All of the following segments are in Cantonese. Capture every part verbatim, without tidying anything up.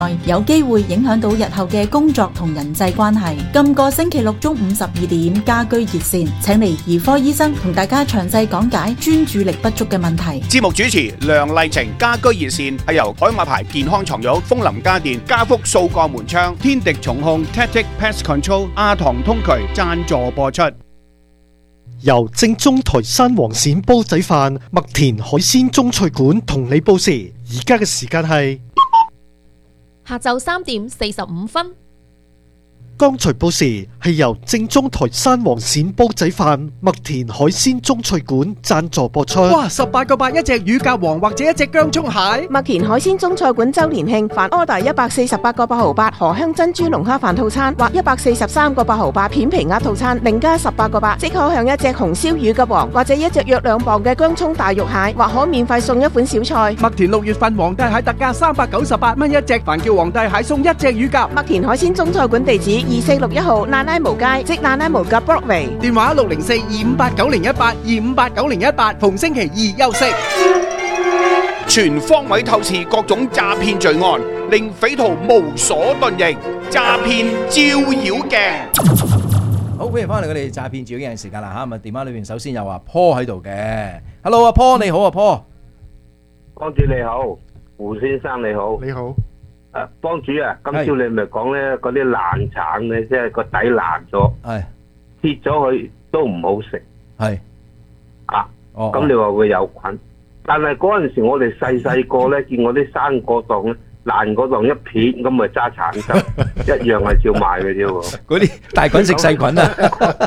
有機會影響到日後嘅工作同人際關係。今個星期六中午十二點家居熱線，請嚟兒科醫生同大家詳細講解專注力不足嘅問題。 節目主持梁麗晴，家居熱線係由海馬牌健康床褥、風林家電、家福掃過門窗、天敵重控、Tactic Pest Control、阿唐通渠贊助播出。 由正宗台山黃鱔煲仔飯、麥田海鮮中菜館同你報時，而家嘅時間係下晝三點四十五分。 剛才報時係由正宗台山黃鱔煲仔飯、麥田海鮮中菜館贊助播出。 哇！十八個八一隻乳鴿王或者一隻薑蔥蟹。 麥田海鮮中菜館周年慶，凡 order 一百四十八個八毫八荷香珍珠龍蝦飯套餐，或一百四十三個八毫八片皮鴨套餐，另加十八個八，即可享一隻紅燒乳鴿王或者一隻約兩磅嘅薑蔥大肉蟹，或可免費送一款小菜。 麥田六月份皇帝蟹特價三百九十八蚊一隻，凡叫皇帝蟹送一隻乳鴿。 麥田海鮮中菜館地址二四六一號娜拉無街，即娜拉無街 Broadway， 電話六零四二五八九零一八二五八九零一八，逢星期二休息。 全方位透視各種詐騙罪案，令匪徒無所遁形。詐騙照妖鏡。 好，歡迎翻嚟我哋詐騙照妖鏡時間啦嚇，咁啊電話裏邊首先有阿 Paul 喺度嘅。Hello， 阿 Paul 你好，阿 Paul。 幫主你好，胡先生你好。 你好。 誒，幫主啊，今朝你咪講咧嗰啲爛橙咧，即係個底爛咗， 係切咗佢都唔好食， 係啊， 哦， 咁你話會有菌，但係嗰陣時我哋細細個咧，見我啲生果檔咧爛果檔一片，咁咪揸橙汁，一樣係照賣嘅啫喎。 嗰啲大菌食細菌啊！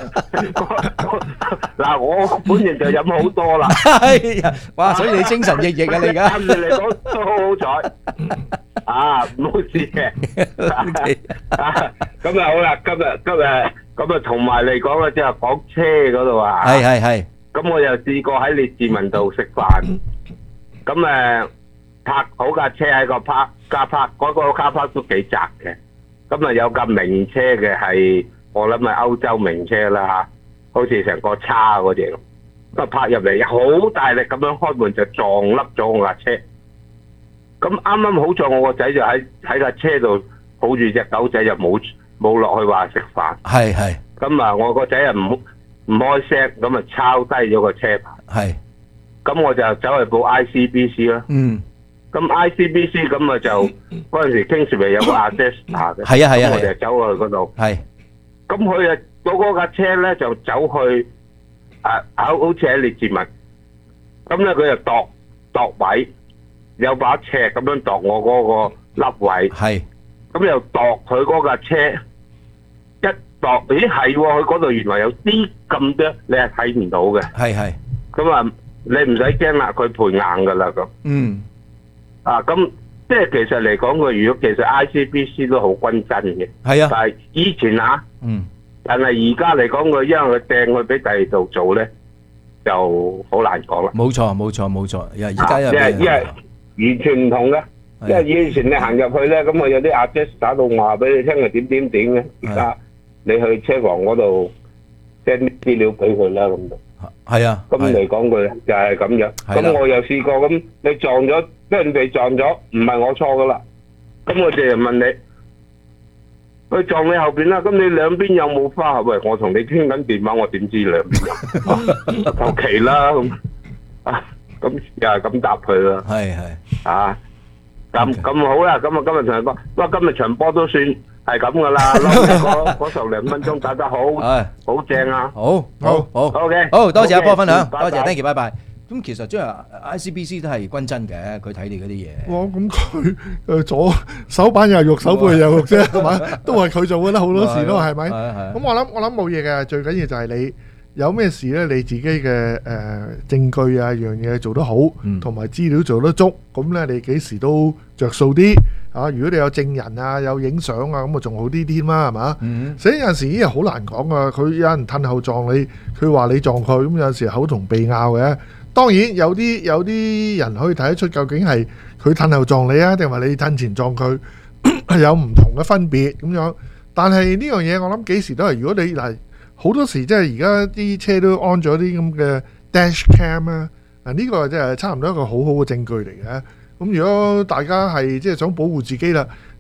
嗱，我本人就飲好多啦。 係啊，哇！所以你精神奕奕啊，你而家。 今日嚟講都好好彩。啊，冇事嘅。啊，咁啊好啦，今日今日咁啊，同埋嚟講啊，即係講車嗰度啊。 係係係。 咁我又試過喺列治文道食飯，咁誒泊好架車喺個泊架泊嗰個卡泊都幾窄嘅，咁啊有架名車嘅係我諗係歐洲名車啦嚇，好似成個叉嗰隻咁，咁啊泊入嚟好大力咁樣開門就撞笠咗我架車。咁啱啱好在我個仔就喺喺架車度抱住隻狗仔，就冇冇落去話食飯。 係係。 咁啊，我個仔啊唔唔開聲，咁啊抄低咗個車牌。 係。 咁我就走去報 I C B C 啦。 嗯。 咁 I C B C 咁啊就嗰陣時 Kingsway 有個 Adesta 嘅。 係啊係啊係。 我就走去嗰度。 係。 咁佢啊，嗰嗰架車咧就走去啊，好好似喺列治文。咁咧佢就度度位。有把尺咁樣度我嗰個粒位， 係， 咁又度佢嗰架車，一度，咦係喎，佢嗰度原來有啲咁多，你係睇唔到嘅， 係係， 咁啊，你唔使驚啦，佢賠硬噶啦咁， 嗯， 啊咁，即係其實嚟講佢如果其實 I C B C 都好均真嘅， 係啊， 但係以前啊， 嗯， 但係而家嚟講佢因為佢掟佢俾第二度做咧，就好難講啦。 冇錯冇錯冇錯，而家又因為完全唔同嘅，因為以前你行入去咧，咁啊有啲 address 打到話俾你聽係點點點嘅，而家你去車房嗰度 send 啲資料俾佢啦咁就。 係啊。 咁嚟講佢就係咁樣。咁我又試過咁，你撞咗，俾人哋撞咗，唔係我錯噶啦。咁我哋就問你，佢撞你後邊啦，咁你兩邊有冇花？喂，我同你傾緊電話，我點知兩邊有？求其啦咁啊！咁又係咁答佢啦， 係係啊，咁咁好啦，咁啊今日場波，不過今日場波都算係咁噶啦，嗰嗰十零分鐘打得好，好正啊， 好，好，好 ，OK， 好多謝阿波分享，多謝 ，thank you，拜拜。咁其實即係 I C B C 都係均真嘅，佢睇你嗰啲嘢。 哇！咁佢誒左手板又係肉，手背又係肉啫，係嘛？都係佢做嘅啦，好多時都係咪？咁我諗我諗冇嘢嘅，最緊要就係你。有咩事咧？你自己嘅誒、呃、證據啊，樣嘢做得好，同埋、嗯、資料做得足，咁咧你幾時都着數啲啊！如果你有證人啊，有影相啊，咁啊仲好啲添啦，係嘛？嗯、所以有陣時呢啲好難講啊！佢有人褪後撞你，佢話你撞佢，咁有陣時口同鼻拗嘅。當然有啲有啲人可以睇得出究竟係佢褪後撞你啊，定係你褪前撞佢，係有唔同嘅分別咁樣。但係呢樣嘢我諗幾時都係，如果你嗱。好多時即係而家啲車都安咗啲咁嘅 dash cam 啊，嗱呢個即係差唔多一個好好嘅證據嚟嘅。咁如果大家係即係想保護自己啦，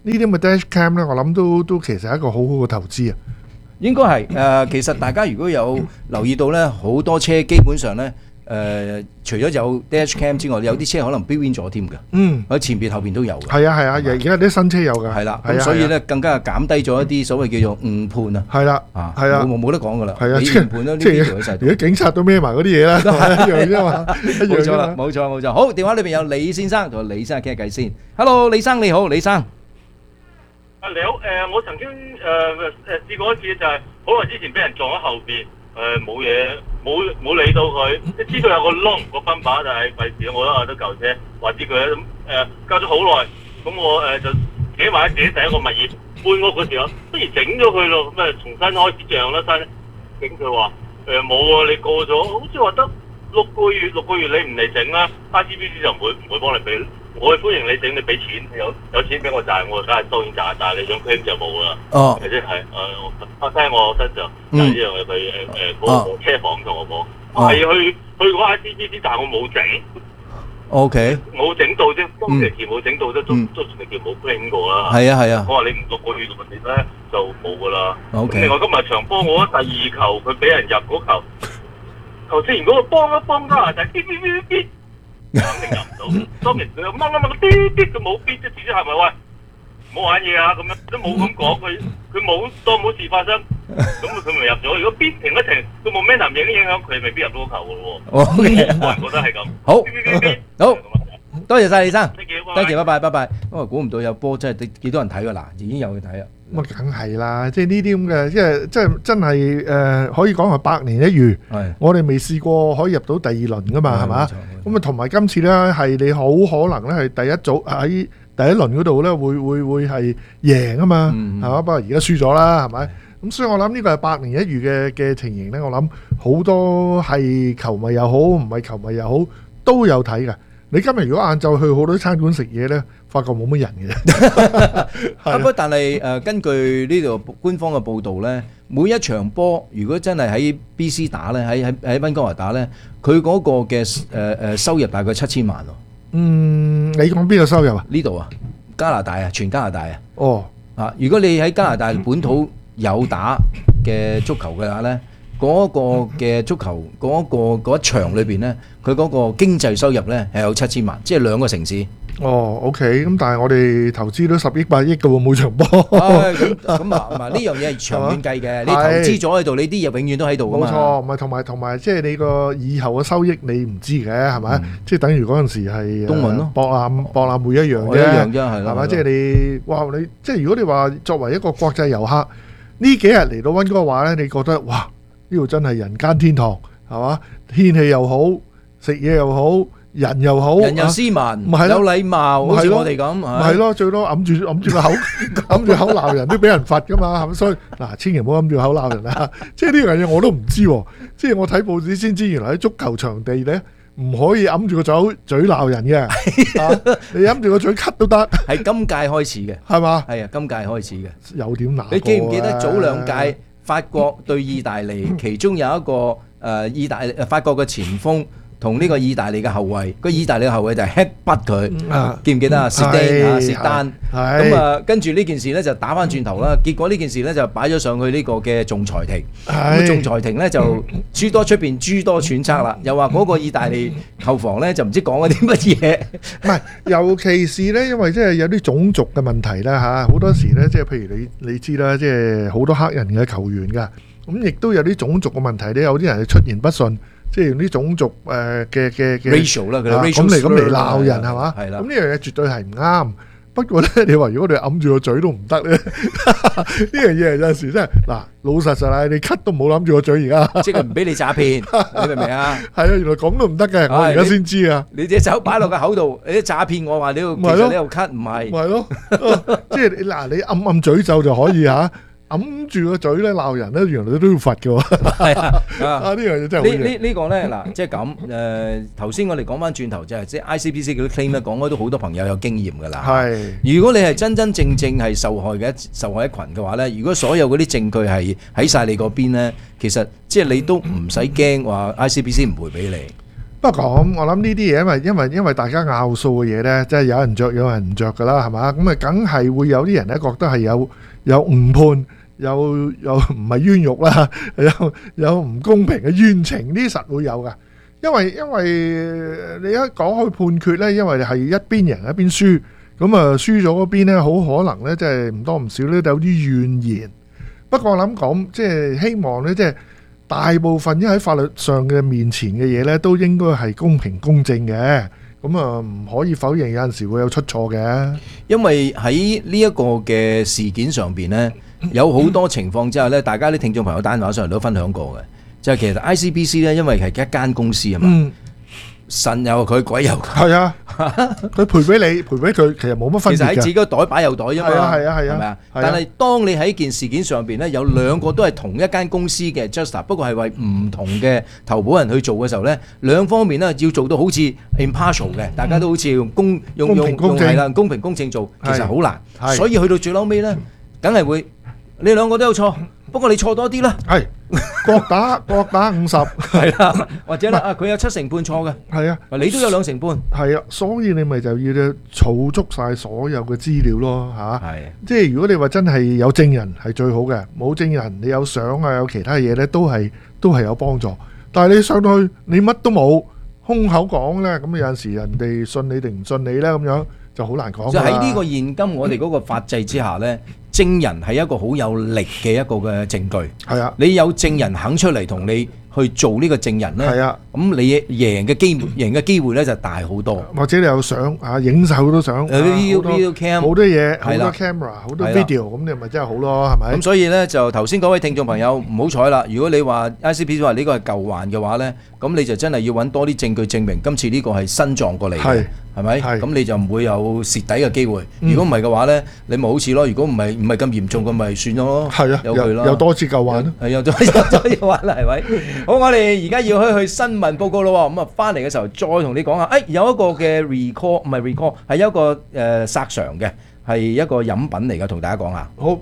呢啲咁嘅 dash cam 咧，我諗都都其實係一個好好嘅投資啊。 應該係誒，其實大家如果有留意到咧，好多車基本上咧誒，除咗有 dash cam 之外，有啲車可能 built in 咗添嘅。 嗯， 喺前邊後邊都有嘅。 係啊係啊，而家啲新車有㗎。 係啦，咁所以咧更加係減低咗一啲所謂叫做誤判啊。 係啦， 啊係啊， 冇冇得講㗎啦。 係啊， 你誤判啦，呢啲條喺晒度。 而家警察都孭埋嗰啲嘢啦，一樣啫嘛，一樣啫嘛。 冇錯冇錯。好，電話裏邊有李先生同李生傾下偈先。Hello， 李生你好，李生。 啊你好，誒我曾經誒誒試過一次就係好耐之前俾人撞喺後邊，誒冇嘢冇冇理到佢，即知道有個窿個分把，但係費事我覺得我都舊車，話知佢咁誒隔咗好耐，咁我誒就自己買自己第一個物業搬屋嗰時候，不如整咗佢咯，咁誒重新開始漲啦新，咁佢話誒冇啊，你過咗好似話得六個月六個月你唔嚟整啦 ，I C B C 就唔會唔會幫你俾。我係歡迎你整，你俾錢，有有錢俾我賺，我梗係當然賺，但係你想 claim 就冇啦。 哦， 即係誒，我聽我得就有呢樣嘢，佢誒誒嗰個車房同我講，我係去去嗰 I C B C，但係我冇整。 O K。 冇整到啫，當時期冇整到啫，都都算係叫冇 claim 過啦。 係啊係啊。 我話你唔六個月六個月咧就冇㗎啦。 O K。 另外今日場波，我第二球佢俾人入嗰球，頭先如果佢幫一幫加拿大，嗶嗶嗶嗶。肯定入唔到，當然佢又掹一掹啲啲，佢冇必，即係至少係咪喂唔好玩嘢啊咁樣，都冇咁講，佢佢冇當冇事發生，咁佢咪入咗。如果必停一停，佢冇咩能影影響，佢未必入到球嘅喎。 我個人覺得係咁。 好，好，多謝晒李生，多謝，拜拜，拜拜。因為估唔到有波真係幾多人睇㗎嗱，已經有去睇啦。 咁啊，梗係啦，即係呢啲咁嘅，即係即係真係誒，可以講係百年一遇。 係，我哋未試過可以入到第二輪噶嘛，係嘛？咁啊，同埋今次咧係你好可能咧係第一組喺第一輪嗰度咧會會會係贏啊嘛，係嘛？不過而家輸咗啦，係咪？咁所以我諗呢個係百年一遇嘅嘅情形咧，我諗好多係球迷又好，唔係球迷又好，都有睇嘅。你今日如果晏晝去好多餐館食嘢咧，發覺冇乜人嘅。 不過但係誒，根據呢度官方嘅報導咧，每一場波如果真係喺 B C 打咧，喺喺喺溫哥華打咧，佢嗰個嘅誒誒收入大概七千萬喎。 嗯，你講邊個收入啊？ 呢度啊，加拿大啊，全加拿大啊。 哦， 啊，如果你喺加拿大本土有打嘅足球嘅話咧，嗰個嘅足球嗰個嗰一場裏邊咧，佢嗰個經濟收入咧係有七千萬，即係兩個城市。 哦 ，OK，咁但係我哋投資都十億八億嘅喎，每場波。 咁咁啊，唔係呢樣嘢係長遠計嘅，你投資咗喺度，你啲嘢永遠都喺度㗎嘛。 冇錯，唔係同埋同埋，即係你個以後嘅收益你唔知嘅，係咪？即係等於嗰陣時係東運咯， 博覽博覽會一樣啫， 一樣啫，係係嘛？即係你哇，你即係如果你話作為一個國際遊客，呢幾日嚟到溫哥華咧，你覺得哇，呢度真係人間天堂，係嘛？天氣又好，食嘢又好。人又好， 人又斯文，有禮貌，好似我哋咁， 唔係咯，最多揞住揞住個口，揞住口鬧人都俾人罰噶嘛，係咪？所以嗱，千祈唔好揞住口鬧人啊！即係呢樣嘢我都唔知喎，即係我睇報紙先知，原來喺足球場地咧唔可以揞住個嘴嘴鬧人嘅，你揞住個嘴咳都得。 係今屆開始嘅， 係嘛？ 係啊，今屆開始嘅， 有點難。 你記唔記得早兩屆法國對意大利，其中有一個誒意大誒法國嘅前鋒？同呢個意大利嘅後衞，個意大利嘅後衞就係 headbutt 佢，記唔記得啊？薛丹啊，薛丹，咁啊，跟住呢件事咧就打翻轉頭啦。結果呢件事咧就擺咗上去呢個嘅仲裁庭，咁仲裁庭咧就諸多出邊諸多揣測啦，又話嗰個意大利後防咧就唔知講咗啲乜嘢。 唔係，尤其是咧，因為即係有啲種族嘅問題啦嚇，好多時咧即係譬如你你知啦，即係好多黑人嘅球員㗎，咁亦都有啲種族嘅問題咧，有啲人係出言不順。即係用啲種族誒嘅嘅嘅 racial 啦，佢 racial 咁嚟咁嚟鬧人係嘛？ 係啦。 咁呢樣嘢絕對係唔啱。不過咧，你話如果你揞住個嘴都唔得咧，呢樣嘢有陣時真係嗱，老實實啦，你咳都冇諗住個嘴而家。 即係唔俾你詐騙，你明唔明啊？ 係啊，原來咁都唔得嘅，我而家先知啊。 你隻手擺落個口度，你詐騙我話你度，其實你度咳唔係。 係咯，即係你嗱，你暗暗咀咒就可以嚇。揞住個嘴咧鬧人咧，原來都要罰嘅喎。係啊，啊呢樣嘢真係好嘢。 呢呢呢個咧嗱，即係咁誒。頭先我哋講翻轉頭就係即係 I C B C 嗰啲 claim 咧，講開都好多朋友有經驗㗎啦。係。如果你係真真正正係受害嘅受害一群嘅話咧，如果所有嗰啲證據係喺曬你嗰邊咧，其實即係你都唔使驚話 I C B C 唔會俾你。 不過講，我諗呢啲嘢，因為因為因為大家拗數嘅嘢咧，即係有人着有人唔着噶啦，係嘛？咁啊，梗係會有啲人咧覺得係有有誤判，有有唔係冤獄啦，有有唔公平嘅冤情，呢啲實會有噶。因為因為你一講開判決咧，因為係一邊贏一邊輸，咁啊輸咗嗰邊咧，好可能咧，即係唔多唔少咧，有啲怨言。不過我諗講，即係希望咧，即係。大部分因喺法律上嘅面前嘅嘢咧，都應該係公平公正嘅。咁啊，唔可以否認有陣時會有出錯嘅。 因為喺呢一個嘅事件上邊呢，有好多情況之下呢，大家啲聽眾朋友打電話上嚟都分享過嘅，就係、是、其實 I C B C 呢，因為係一間公司啊嘛。嗯神有佢，鬼有佢。係啊， 佢賠俾你，賠俾佢，其實冇乜分別嘅。 其實喺自己個袋擺有袋啫嘛。 係啊，係啊，係啊， 係咪啊？但係當你喺件事件上邊咧，有兩個都係同一間公司嘅 Juster， 不過係為唔同嘅投保人去做嘅時候咧，兩方面咧要做到好似 impartial 嘅，大家都好似用公用用用係啦，公平公正做，其實好難。所以去到最嬲尾咧，梗係會你兩個都有錯。不過你錯多啲啦， 係各打各打五十， 係啦，或者啦啊，佢有七成半錯嘅， 係啊， 你都有兩成半， 係啊，所以你咪就要儲足晒所有嘅資料咯，嚇，係，即係如果你話真係有證人係最好嘅，冇證人你有相啊，有其他嘢咧，都係都係有幫助。但係你上到去你乜都冇，空口講咧，咁有陣時人哋信你定唔信你咧，咁樣就好難講。 就喺呢個現今我哋嗰個法制之下咧。證人係一個好有力嘅一個嘅證據，係啊，你有證人肯出嚟同你去做呢個證人咧，係啊，咁你贏嘅機會，贏嘅機會咧就大好多。或者你有相啊，影晒好多相，好多好多嘢，好多 camera， 好多 video，咁你咪真係好咯，係咪？咁所以咧就頭先嗰位聽眾朋友唔好彩啦，如果你話 I C B C 話呢個係舊患嘅話咧，咁你就真係要揾多啲證據證明今次呢個係新撞過嚟嘅。係咪？咁你就唔會有蝕底嘅機會。如果唔係嘅話咧，你咪好似咯。如果唔係唔係咁嚴重嘅，咪算咗咯。係啊，有佢咯。有多次舊患咯。係有多次舊患啦，係咪？好，我哋而家要去去新聞報告咯。咁啊，翻嚟嘅時候再同你講下。誒，有一個嘅 recall 唔係 recall，係一個誒索償嘅，係一個飲品嚟嘅，同大家講下。好。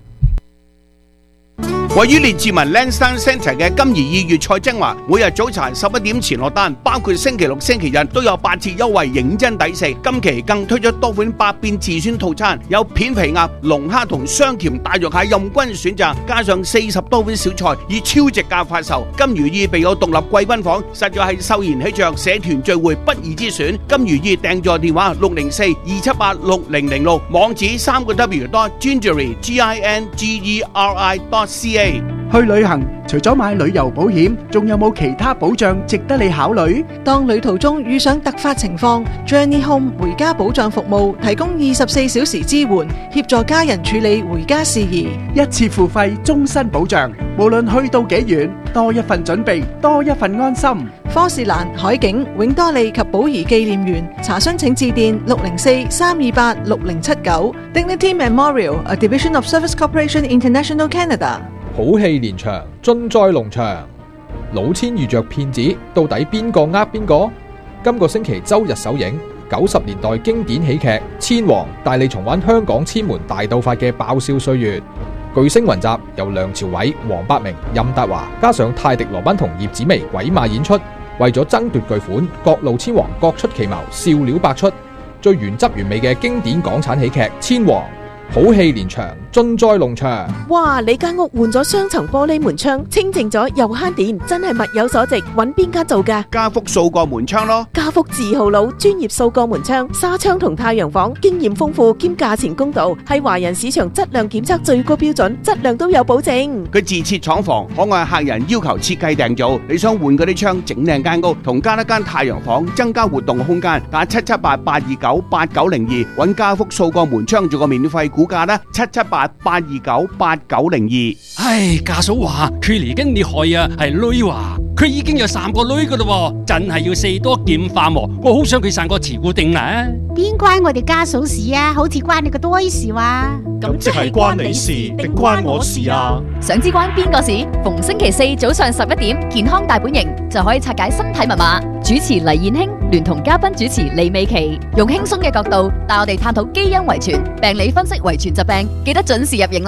位於列治文 Lansdowne Centre 嘅金怡意粵菜精華，每日早茶十一點前落單，包括星期六、星期日都有八折優惠，認真抵食。今期更推出多款百變自選套餐，有片皮鴨、龍蝦同雙甜大肉蟹任君選擇，加上四十多款小菜，以超值價發售。金如意備有獨立貴賓房，實在係秀賢喜鵲社團聚會不二之選。金如意訂座電話六零四二七八六零零六，網址三個 W dot gingery G I N G E R I dot C A。 去旅行除咗買旅遊保險，仲有冇其他保障值得你考慮？ 當旅途中遇上突發情況 ，Journey Home 回家保障服務提供二十四小時支援，協助家人處理回家事宜， 一次付費，終身保障。無論去到幾遠，多一份準備，多一份安心。 科士蘭、海景、永多利及寶儀紀念園查詢請致電六零四三二八六零七九。Dignity Memorial, a division of Service Corporation International Canada。 好戲連場，盡在龍場。老千遇着騙子，到底邊個呃邊個？今個星期周日首映九十年代經典喜劇《千王》，帶你重溫香港千門大鬥法嘅爆笑歲月。巨星雲集，由梁朝偉、黃百鳴、任達華，加上泰迪羅賓同葉子楣鬼馬演出。為咗爭奪巨款，各路千王各出奇謀，笑料百出。最原汁原味嘅經典港產喜劇《千王》。好戲連場，盡在龍場。 哇！你間屋換咗雙層玻璃門窗，清淨咗又慳電，真係物有所值。揾邊間做㗎？ 家福掃過門窗咯。 家福字號佬，專業掃過門窗、紗窗同太陽房，經驗豐富兼價錢公道，係華人市場質量檢測最高標準，質量都有保證。 佢自設廠房，可按客人要求設計訂造。你想換嗰啲窗，整靚間屋，同加一間太陽房，增加活動空間。打七七八八二九八九零二，揾家福掃過門窗做個免費估價啦，七七八八二九八九零二。 唉，家嫂話佢嚟緊你害啊，係女話佢已經有三個女噶啦，真係要四多劍化喎。我好想佢生個慈姑定啦。 邊關我哋家嫂事啊？好似關你個多事話。 咁即係關你事定關我事啊？ 想知關邊個事？逢星期四早上十一點，健康大本營就可以拆解身體密碼。主持黎燕卿聯同嘉賓主持李美琪，用輕鬆嘅角度帶我哋探討基因遺傳、病理分析遺傳疾病，記得準時入營啦。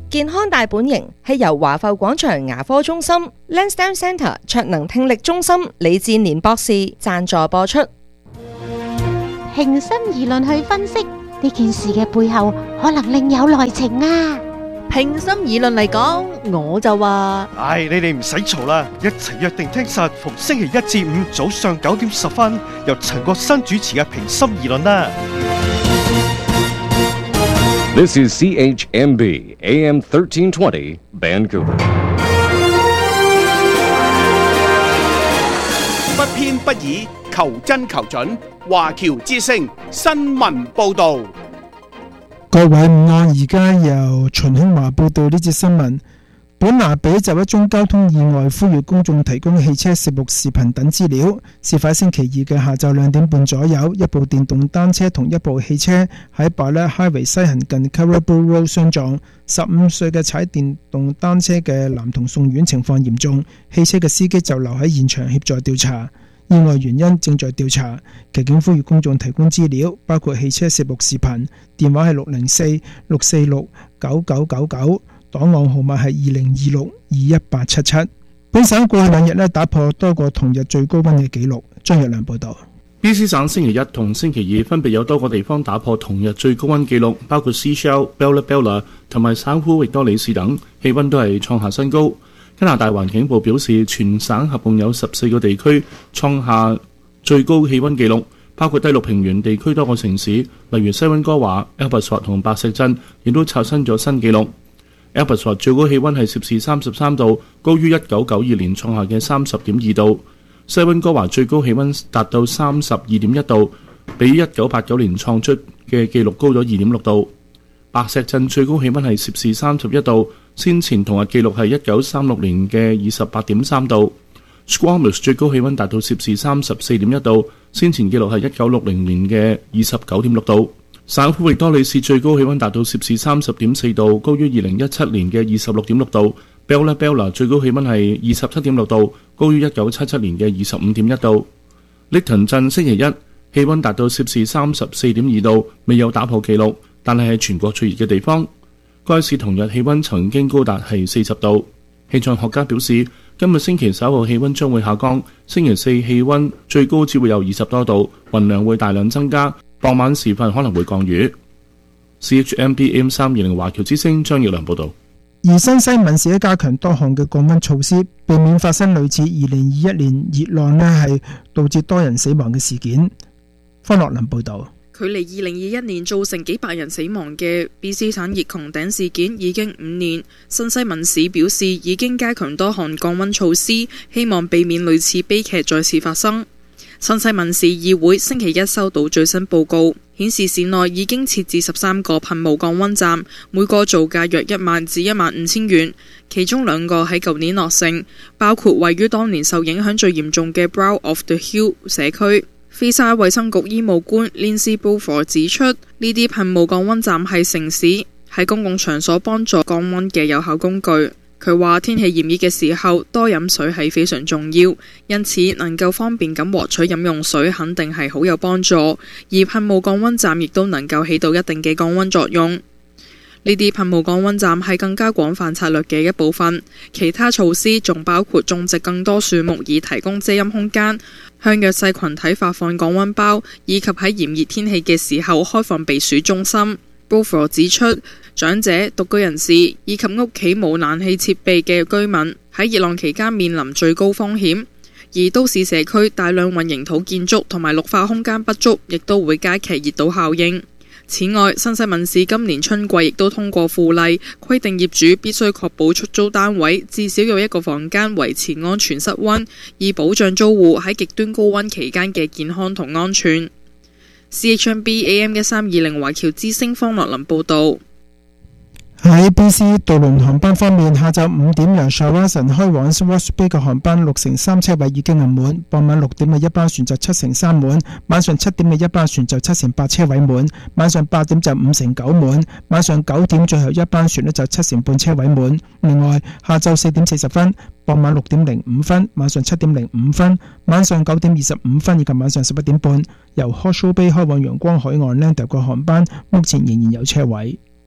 健康大本營係由華埠廣場牙科中心 Lansdowne Centre 卓能聽力中心李志年博士贊助播出。 平心而論去分析呢件事嘅背後，可能另有內情啊！ 平心而論嚟講，我就話： 唉，你哋唔使嘈啦，一齊約定聽實，逢星期一至五早上九點十分，由陳國新主持嘅平心而論啦。 This is C H M B A M thirteen twenty Vancouver。 不偏不倚，求真求準，華僑之聲新聞報導。 各位午安，而家由秦興華報道呢節新聞。本拿比就一宗交通意外，呼籲公眾提供汽車攝錄視頻等資料。事發星期二嘅下晝兩點半左右，一部電動單車同一部汽車喺 Bartlett Highway 西行近 Caribou Road 相撞。十五歲嘅踩電動單車嘅男童送院，情況嚴重，汽車嘅司機就留喺現場協助調查。意外原因正在調查，騎警呼籲公眾提供資料，包括汽車攝錄視頻，電話係六零四六四六九九九九，檔案號碼係二零二六二一八七七。本省過去兩日呢打破多個同日最高溫嘅紀錄。張日良報導。 B C 省星期一同星期二分別有多個地方打破同日最高溫紀錄，包括 Seychelles、Bella Bella 同埋省府域多里市等，氣溫都係創下新高。加拿大環境部表示，全省合共有十四個地區創下最高氣溫紀錄，包括低陸平原地區多個城市，例如西溫哥華、Abbotsford 同白石鎮，亦都刷新咗新紀錄。Abbotsford 最高氣溫係攝氏三十三度，高於一九九二年創下嘅三十點二度。西溫哥華最高氣溫達到三十二點一度，比一九八九年創出嘅紀錄高咗二點六度。白石鎮最高氣溫係攝氏三十一度，先前同日紀錄係一九三六年嘅二十八點三度。Squamish 最高氣溫達到攝氏三十四點一度，先前紀錄係一九六零年嘅二十九點六度。省府域多里市最高氣溫達到攝氏三十點四度，高於二零一七年嘅二十六點六度。Bella Bella 最高氣溫係二十七點六度，高於一九七七年嘅二十五點一度。Lytton 鎮星期一氣溫達到攝氏三十四點二度，未有打破紀錄，但係係全國最熱嘅地方。該市同日氣溫曾經高達係四十度。氣象學家表示，今日星期稍後氣溫將會下降，星期四氣溫最高只會有二十多度，雲量會大量增加，傍晚時分可能會降雨。C H M B A M 三二零華僑之聲張耀良報道。 而新西敏市加強多項嘅降溫措施，避免發生類似二零二一年熱浪呢係導致多人死亡嘅事件。方樂林報道。 距離二零二一年造成幾百人死亡嘅 B C 省熱穹頂事件已經五年，新西敏市表示已經加強多項降溫措施，希望避免類似悲劇再次發生。新西敏市議會星期一收到最新報告，顯示市內已經設置十三個噴霧降溫站，每個造價約一萬至一萬五千元，其中兩個喺舊年落成，包括位於當年受影響最嚴重嘅 Brow of the Hill 社區。菲沙衛生局醫務官 Lindsay Beaufort 指出，呢啲噴霧降溫站係城市喺公共場所幫助降溫嘅有效工具。佢話天氣炎熱嘅時候，多飲水係非常重要，因此能夠方便咁獲取飲用水肯定係好有幫助。而噴霧降溫站亦都能夠起到一定嘅降溫作用。呢啲噴霧降溫站係更加廣泛策略嘅一部分，其他措施仲包括種植更多樹木以提供遮陰空間，向弱勢群體發放降溫包，以及喺炎熱天氣嘅時候開放避暑中心。Beaufort 指出，長者、獨居人士以及屋企冇冷氣設備嘅居民喺熱浪期間面臨最高風險，而都市社區大量混凝土建築同埋綠化空間不足，亦都會加劇熱島效應。此外，新西敏市今年春季亦都通過附例，規定業主必須確保出租單位至少有一個房間維持安全室溫，以保障租戶喺極端高溫期間嘅健康同安全。C H M B A M 一三二零華僑之聲方樂林報導。 喺 B C 渡輪航班方面，下晝五點由 Shawson 開往 Ross Bay 嘅航班六成三車位已經額滿，傍晚六點嘅一班船就七成三滿，晚上七點嘅一班船就七成八車位滿，晚上八點就五成九滿，晚上九點最後一班船呢就七成半車位滿。另外，下晝四點四十分、傍晚六點零五分、晚上七點零五分、晚上九點二十五分以及晚上十一點半，由 Horseshoe Bay 開往陽光海岸 Landau 嘅航班目前仍然有車位。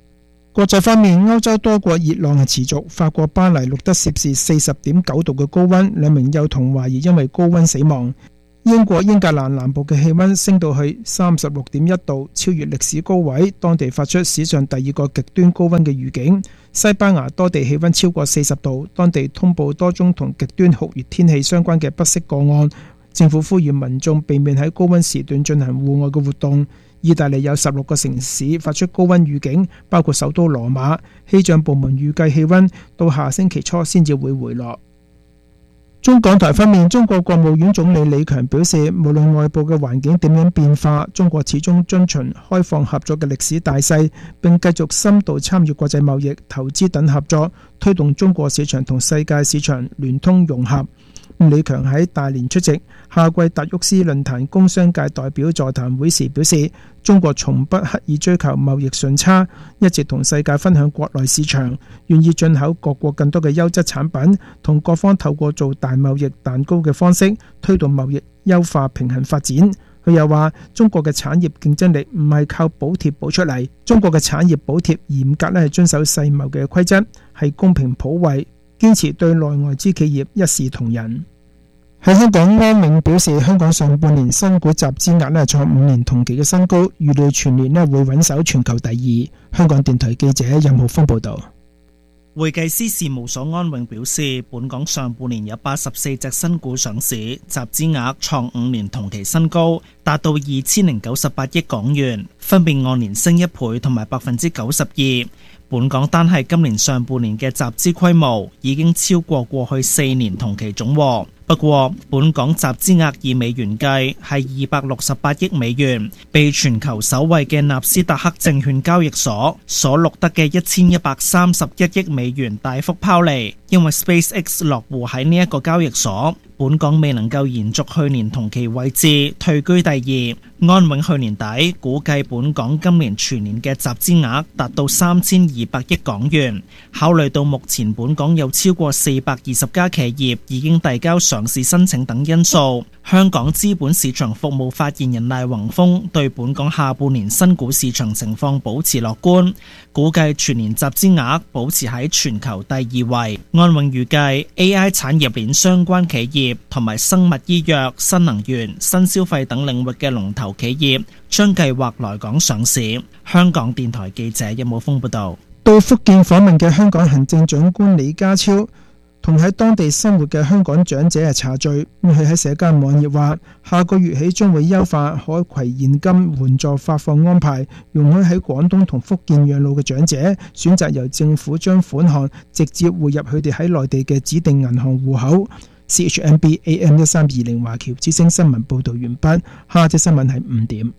國際方面，歐洲多國熱浪係持續，法國巴黎錄得攝氏四十點九度嘅高溫，兩名幼童懷疑因為高溫死亡。英國英格蘭南部嘅氣溫升到去三十六點一度，超越歷史高位，當地發出史上第二個極端高溫嘅預警。西班牙多地氣溫超過四十度，當地通報多宗同極端酷熱天氣相關嘅不適個案。政府呼籲民眾避免喺高溫時段進行戶外嘅活動。意大利有十六個城市發出高溫預警，包括首都羅馬。氣象部門預計氣溫到下星期初先至會回落。中港台方面，中國國務院總理李強表示，無論外部嘅環境點樣變化，中國始終遵循開放合作嘅歷史大勢，並繼續深度參與國際貿易、投資等合作，推動中國市場同世界市場聯通融合。李強喺大連出席夏季達沃斯論壇工商界代表座談會時表示，中國從不刻意追求貿易順差，一直同世界分享國內市場，願意進口各國更多嘅優質產品，同各方透過做大貿易蛋糕嘅方式，推動貿易優化平衡發展。佢又話，中國嘅產業競爭力唔係靠補貼補出嚟，中國嘅產業補貼嚴格咧係遵守世貿嘅規則，係公平普惠，堅持對內外資企業一視同仁。喺香港，安永表示，香港上半年新股集資額咧創五年同期嘅新高，預料全年咧會穩守全球第二。香港電台記者任浩峰報道。 會計師事務所安永表示，本港上半年有八十四隻新股上市，集資額創五年同期新高，達到二千零九十八億港元，分別按年升一倍同埋百分之九十二。本港單係今年上半年嘅集資規模已經超過過去四年同期總和。不過，本港集資額以美元計係二百六十八億美元，被全球首位嘅納斯達克證券交易所所錄得嘅一千一百三十一億美元大幅拋離，因為 SpaceX 落戶喺呢一個交易所，本港未能夠延續去年同期位置，退居第二。安永去年底估計本港今年全年嘅集資額達到三千二百億港元。考慮到目前本港有超過四百二十家企業已經遞交上市申請等因素，香港資本市場服務發言人賴宏峰對本港下半年新股市場情況保持樂觀，估計全年集資額保持喺全球第二位。安永預計 A I 產業鏈相關企業同埋生物醫藥、新能源、新消費等領域嘅龍頭企業將計劃來港上市。香港電台記者任武峰報道。 到福建訪問嘅香港行政長官李家超同喺當地生活嘅香港長者係茶聚。佢喺社交網頁話，下個月起將會優化海葵現金援助發放安排，容許喺廣東同福建養老嘅長者選擇由政府將款項直接匯入佢哋喺內地嘅指定銀行戶口。C H M B A M 一三二零華僑之聲新聞報道完畢，下隻新聞係五點。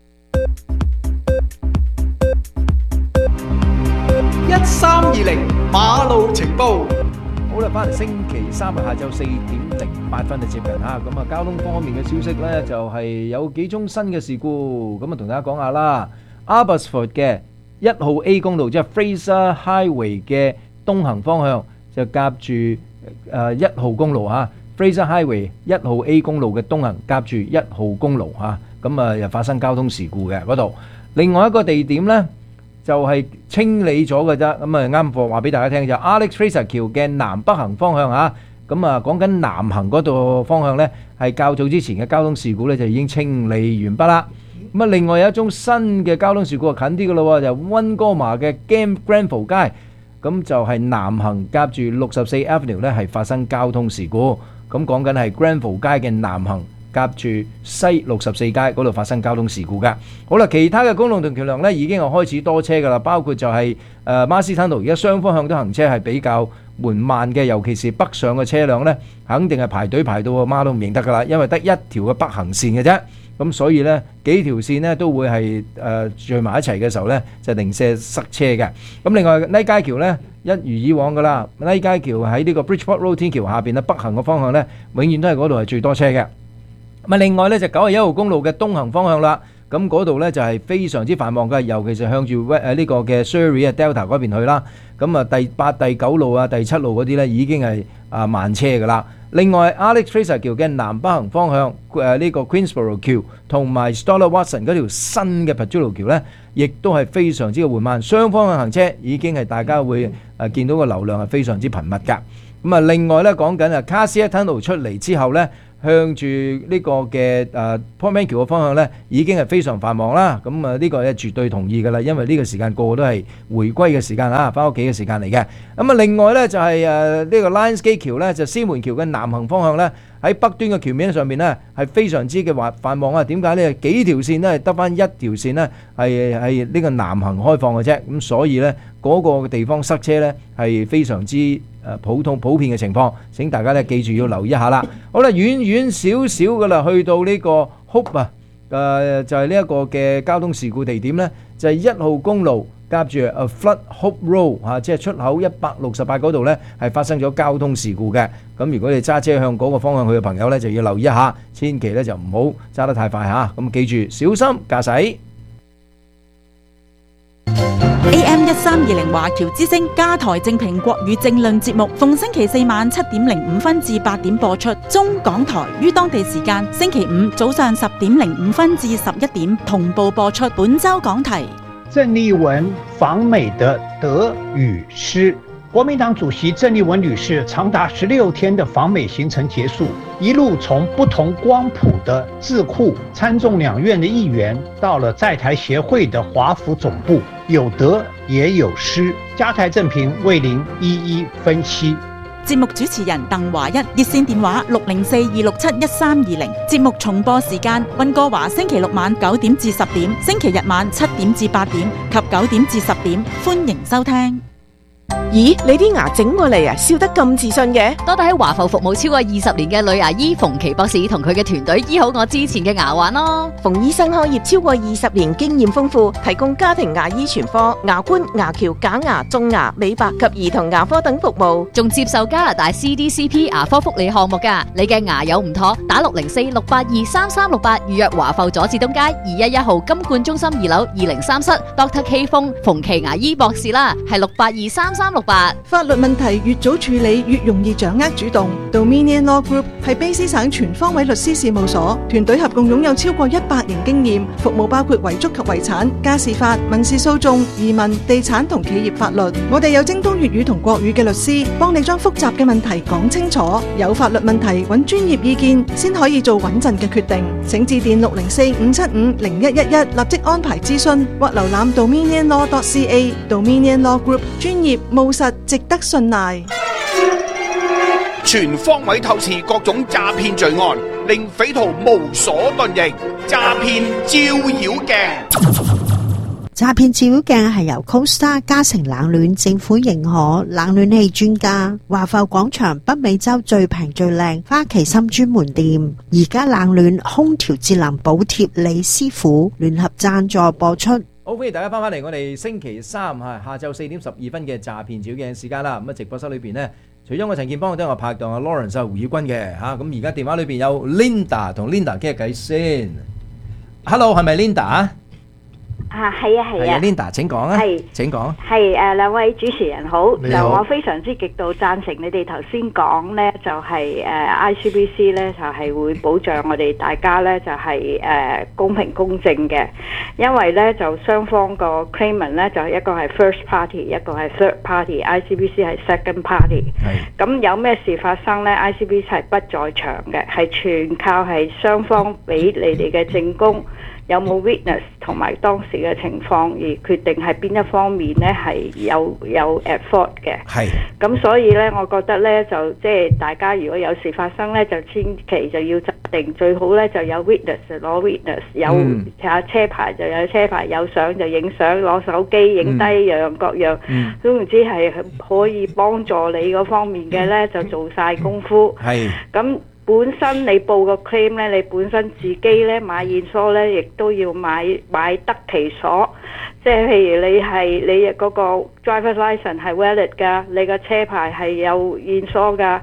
一三二零馬路情報。 好啦，翻嚟星期三嘅下晝四點零八分就接近嚇，咁啊交通方面嘅消息呢，就係有幾宗新嘅事故，咁啊同大家講下啦。Abbotsford 嘅一號 A 公路即係 Fraser Highway 嘅東行方向就夾住誒一號公路嚇 ，Fraser Highway 一號 A 公路嘅東行夾住一號公路嚇，咁啊又發生交通事故嘅嗰度。另外一個地點呢，就係清理咗嘅啫，咁啊啱貨話俾大家聽就 Alex Fraser 橋嘅南北行方向嚇，咁啊講緊南行嗰度方向呢，係較早之前嘅交通事故呢，就已經清理完畢啦。咁啊另外有一宗新嘅交通事故近啲嘅咯喎，就溫哥華嘅 Granville 街，咁就係南行夾住六十四 Avenue 呢，係發生交通事故，咁講緊係 Granville 街嘅南行夾住西六十四街嗰度發生交通事故㗎。好啦，其他嘅公路同橋梁呢已經係開始多車㗎啦，包括就係誒馬斯坦道而家雙方向都行車係比較緩慢嘅，尤其是北上嘅車輛呢，肯定係排隊排到阿媽都唔認得㗎啦，因為得一條嘅北行線嘅啫。咁所以呢幾條線呢都會係誒聚埋一齊嘅時候呢，就零舍塞車嘅。咁另外呢街橋呢，一如以往㗎啦，呢街橋喺呢個 Bridgeport Road 天橋下邊呢，北行嘅方向呢，永遠都係嗰度係最多車嘅。咁啊，另外咧就九十一號公路嘅東行方向啦，咁嗰度咧就係非常之繁忙嘅，尤其是向住誒呢個嘅 Surrey 啊 Delta 嗰邊去啦。咁啊，第八、第九路啊、第七路嗰啲咧已經係啊慢車噶啦。 另外 Alex Fraser 橋嘅南北行方向誒呢個 Queensborough 橋同埋 Stella Watson 嗰條新嘅 Pajulo 橋咧，亦都係非常之嘅緩慢，雙方嘅行車已經係大家會誒見到個流量係非常之頻密㗎。咁啊，另外咧講緊啊 Cassius Tunnel 出嚟之後咧，向住呢個嘅誒 Portman 橋嘅方向咧，已經係非常繁忙啦。咁啊，呢個係絕對同意㗎啦，因為呢個時間個個都係回歸嘅時間啊，翻屋企嘅時間嚟嘅。咁啊，另外咧就係誒呢個 Lionsgate 橋咧，就獅門橋嘅南行方向咧，喺北端嘅橋面上面咧係非常之嘅繁繁忙啊。點解咧？幾條線咧係得翻一條線咧係係呢個南行開放嘅啫。咁所以咧嗰個地方塞車咧係非常之誒普通普遍嘅情況。請大家咧記住要留意一下啦。好啦，遠遠少少噶啦，去到呢個 Hope 啊，誒就係呢一個嘅交通事故地點咧，就係一號公路夾住啊 Flood Hope Road 嚇，即係出口一百六十八嗰度咧係發生咗交通事故嘅。咁如果你揸車向嗰個方向去嘅朋友咧，就要留意一下，千祈咧就唔好揸得太快嚇。咁記住小心駕駛。 A M 一三二零華僑之聲加台正評國語政論節目，逢星期四晚七點零五分至八點播出。中港台於當地時間星期五早上十點零五分至十一點同步播出。本周講題： 鄭麗文訪美的得與失。國民黨主席鄭麗文女士長達十六天的訪美行程結束，一路從不同光譜的智庫、參眾兩院的議員，到了在台協會的華府總部，有得也有失。加台正評為您一一分析。 節目主持人鄧華一，熱線電話六零四二六七一三二零。節目重播時間：溫哥華星期六晚九點至十點，星期日晚七點至八點及九點至十點。歡迎收聽。 咦，你啲牙整過嚟啊，笑得咁自信嘅？ 多得喺華埠服務超過二十年嘅女牙醫馮琪博士同佢嘅團隊醫好我之前嘅牙患咯。 馮醫生開業超過二十年，經驗豐富，提供家庭牙醫全科、牙冠、牙橋、假牙、種牙、美白及兒童牙科等服務， 仲接受加拿大 C D C P 牙科福利項目㗎。你嘅牙有唔妥，打六零四六八二三三六八預約華埠佐治東街二一一號金冠中心二樓二零三室 Doctor K 風馮琪牙醫博士啦，係六八二三三六八。 法律問題越早處理越容易掌握主動。Dominion Law Group 係卑詩省全方位律師事務所，團隊合共擁有超過一百年經驗，服務包括遺囑及遺產、家事法、民事訴訟、移民、地產同企業法律。我哋有精通粵語同國語嘅律師，幫你將複雜嘅問題講清楚。有法律問題揾專業意見先可以做穩陣嘅決定。請致電六零四五七五零一一一，立即安排諮詢或瀏覽 dominion law dot c a。 Dominion Law Group 專業務實，值得信賴。 全方位透視各種詐騙罪案，令匪徒無所遁形。詐騙照妖鏡， 詐騙照妖鏡係由 Costa 嘉誠冷暖政府認可冷暖氣專家，華埠廣場北美洲最平最靚花旗參專門店，而家冷暖空調節能補貼李師傅聯合贊助播出。 好，歡迎大家翻返嚟我哋星期三嚇下晝四點十二分嘅詐騙照鏡時間啦。咁啊，直播室裏邊呢，除咗我陳健邦，都有我拍檔阿 Lawrence 胡耀君嘅嚇。咁而家電話裏邊有 Linda 同 Linda 傾下偈先。Hello， 係咪 Linda 啊？ 啊，係啊，係啊 ，Linda 請講啊， 係請講。 係誒，兩位主持人好， 你好就我非常之極度贊成你哋頭先講咧，就係誒 I C B C 咧，就係會保障我哋大家咧，就係誒公平公正嘅，因為咧就雙方個 claimant 咧就一個係 first party， 一個係 third party，I C B C 係 second party。係。咁有咩事發生咧 ？I C B C 係不在場嘅，係全靠係雙方俾你哋嘅證供。有冇 witness 同埋當時嘅情況而決定係邊一方面咧係有有 at fault 嘅。係。咁所以咧，我覺得咧就即係大家如果有事發生咧，就千祈就要設定最好咧就有 witness 攞 witness， 有下車牌就有車牌，有相就影相，攞手機影低樣各樣，總言之係可以幫助你嗰方面嘅咧就做晒功夫。係。咁。本身你報個 claim 咧，你本身自己咧買驗疏咧，亦都要買買得其所。即係譬如你係你嗰個 driver license 係 valid 㗎，你個車牌係有驗疏㗎，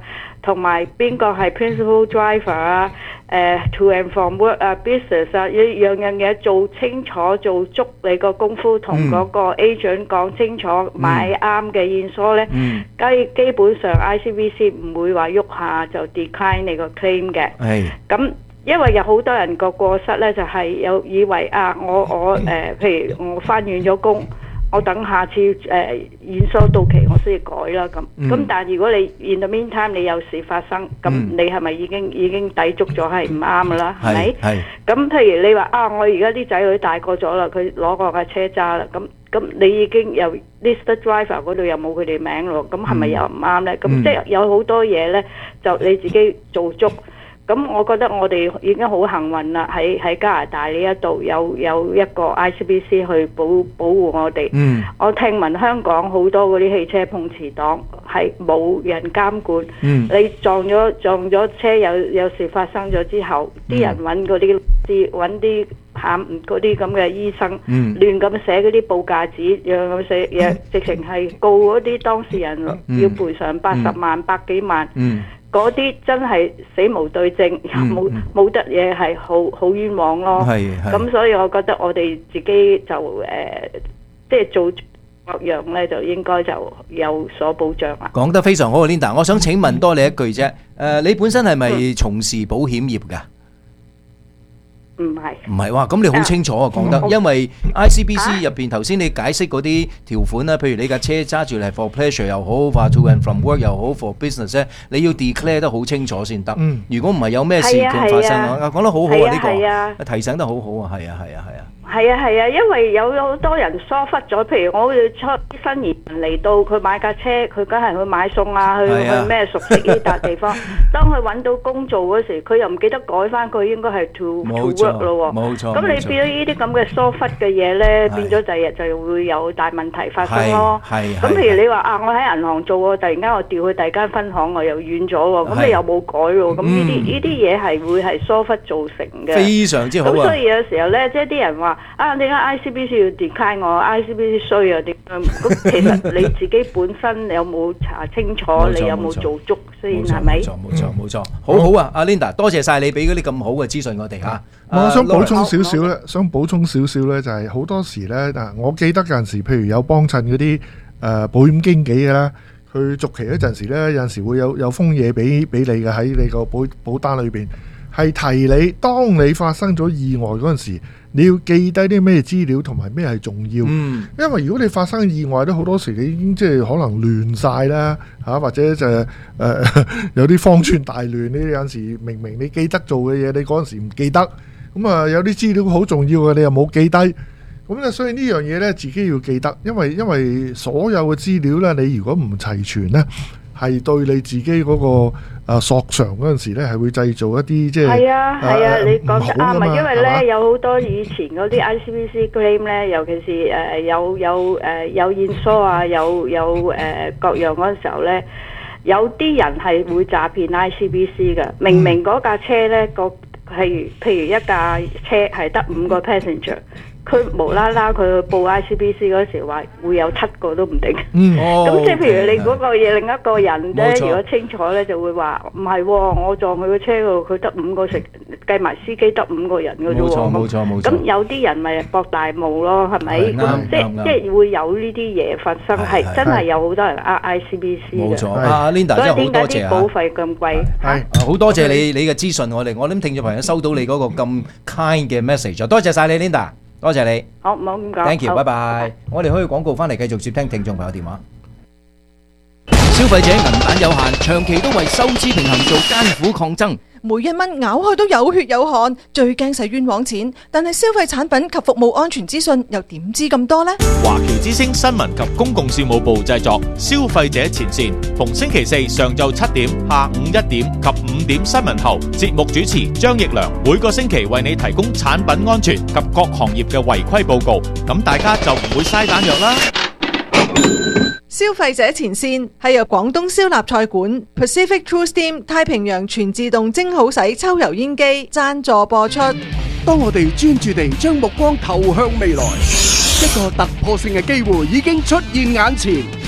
同埋邊個係 principal driver 啊？誒 to and from work 啊 business 啊，一樣樣嘢做清楚，做足你個功夫，同嗰個 agent 講清楚，買啱嘅驗疏咧，基基本上 I C B C 唔會話喐下就 decline 你個 claim 嘅。係。咁因為有好多人個過失咧，就係有以為啊，我我誒，譬如我翻完咗工。我等下次誒驗收到期，我先至改啦咁。咁、嗯、但係如果你 in the meantime 你有事發生，咁、嗯、你係咪已經已經抵觸咗係唔啱噶啦？係咪？係。咁譬如你話啊，我而家啲仔女大個咗啦，佢攞我架車揸啦，咁咁你已經由 list driver 嗰度又冇佢哋名咯，咁係咪又唔啱咧？咁、嗯、即係有好多嘢咧，就你自己做足。咁我覺得我哋已經好幸運啦，喺喺加拿大呢一度有有一個 I C B C 去保保護我哋。嗯，我聽聞香港好多嗰啲汽車碰瓷檔係冇人監管。嗯，你撞咗撞咗車有有事發生咗之後，啲、嗯、人揾嗰啲啲揾啲喊嗰啲咁嘅醫生，嗯、亂咁寫嗰啲報價紙，樣咁寫嘢，嗯、直情係告嗰啲當事人、嗯、要賠償八十萬、嗯、百幾萬。嗯。嗰啲真係死無對證，冇冇得嘢，係好好冤枉咯。咁所以我覺得我哋自己就誒、呃，即係做各樣咧，就應該就有所保障啦。 講得非常好啊 ，Linda， 我想請問多你一句啫。誒、呃，你本身係咪從事保險業㗎？ 唔係， 唔係哇！咁你好清楚啊，講得，因為 I C B C 入邊頭先你解釋嗰啲條款啦，譬如你架車揸住嚟 for pleasure 又好 for to and from work 又好 for business 咧，你要 declare 得好清楚先得。嗯，如果唔係有咩事件發生啊，講得好好啊呢個，提醒得好好啊，係啊係啊係啊。 係啊係啊，因為有好多人疏忽咗，譬如我哋出啲新移民嚟到，佢買架車，佢梗係去買餸啊，去去咩熟悉呢笪地方。當佢揾到工做嗰時，佢又唔記得改翻，佢應該係 to to work 咯喎。冇錯。咁你變咗呢啲咁嘅疏忽嘅嘢咧，變咗第日就會有大問題發生咯。係。咁譬如你話啊，我喺銀行做喎，突然間我調去第二間分行，我又遠咗喎，咁你又冇改喎，咁呢啲呢啲嘢係會係疏忽造成嘅。非常之好啊！咁所以有時候咧，即係啲人話。啊！點解 I C B C 要 decline 我 ？I C B C 衰啊？點樣？咁其實你自己本身有冇查清楚？你有冇做足先係咪？冇錯冇錯冇錯，好好啊！阿 Linda，多謝晒你俾嗰啲咁好嘅資訊我哋嚇。 我想補充少少咧，想補充少少咧，就係好多時咧，嗱，我記得有陣時，譬如有幫襯嗰啲誒保險經紀嘅啦，佢續期嗰陣時咧，有陣時會有有封嘢俾俾你嘅喺你個保保單裏邊，係提你當你發生咗意外嗰陣時。你要記低啲咩資料同埋咩係重要，嗯、因為如果你發生意外咧，好多時你已經即係可能亂晒啦嚇，或者就誒、呃、有啲方寸大亂。呢有陣時明明你記得做嘅嘢，你嗰陣時唔記得，咁啊有啲資料好重要嘅，你又冇記低，咁咧所以呢樣嘢咧自己要記得，因為因為所有嘅資料咧，你如果唔齊全咧，係對你自己嗰、嗰個。啊，索償嗰陣時咧，係會製造一啲即係係啊係啊，你講得啱啊！因為咧有好多以前嗰啲 I C B C claim 咧，尤其是誒有有誒有驗疏啊，有有誒各樣嗰陣時候咧，有啲人係會詐騙 I C B C 嘅。明明嗰架車咧個譬如譬如一架車係得五個 passenger。佢無啦啦佢去報 I C B C 嗰時話會有七個都唔定，咁、嗯哦、即係譬如你嗰個嘢、嗯、另一個人咧，如果清楚咧就會話唔係喎，我撞佢個車喎，佢得五個食計埋司機得五個人嘅啫喎，冇錯冇錯冇錯。咁有啲人咪博大霧咯，係咪？咁即係即係會有呢啲嘢發生，係真係有好多人呃 I C B C 嘅。冇錯，阿 Linda 真係好多謝啊！保費咁貴，係好多謝你你嘅資訊，我哋我諗聽眾朋友收到你嗰個咁 kind 嘅 message， 多謝晒你 Linda。多謝你，好唔好咁講 ？Thank you，拜拜。我哋可以廣告翻嚟，繼續接聽聽眾朋友電話。消費者銀彈有限，長期都為收支平衡做艱苦抗爭。 每一蚊咬開都有血有汗，最驚使冤枉錢。但係消費產品及服務安全資訊又點知咁多呢？ 華僑之聲新聞及公共事務部製作，消費者前線，逢星期四上晝七點、下午一點及五點新聞後，節目主持張奕良每個星期為你提供產品安全及各行業嘅違規報告，咁大家就唔會嘥彈藥啦。 消費者前線係由廣東燒臘菜館 Pacific True Steam 太平洋全自動蒸好洗抽油煙機贊助播出。 當我哋專注地將目光投向未來，一個突破性嘅機會已經出現眼前。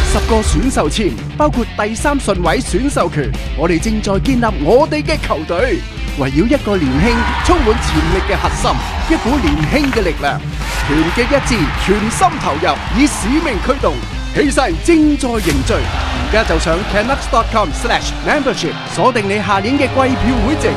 十個選秀簽，包括第三順位選秀權。我哋正在建立我哋嘅球隊，圍繞一個年輕、充滿潛力嘅核心，一股年輕嘅力量，團結一致，全心投入，以使命驅動，氣勢正在凝聚。而家就上 canucks dot com slash membership 鎖定你下年嘅季票會籍。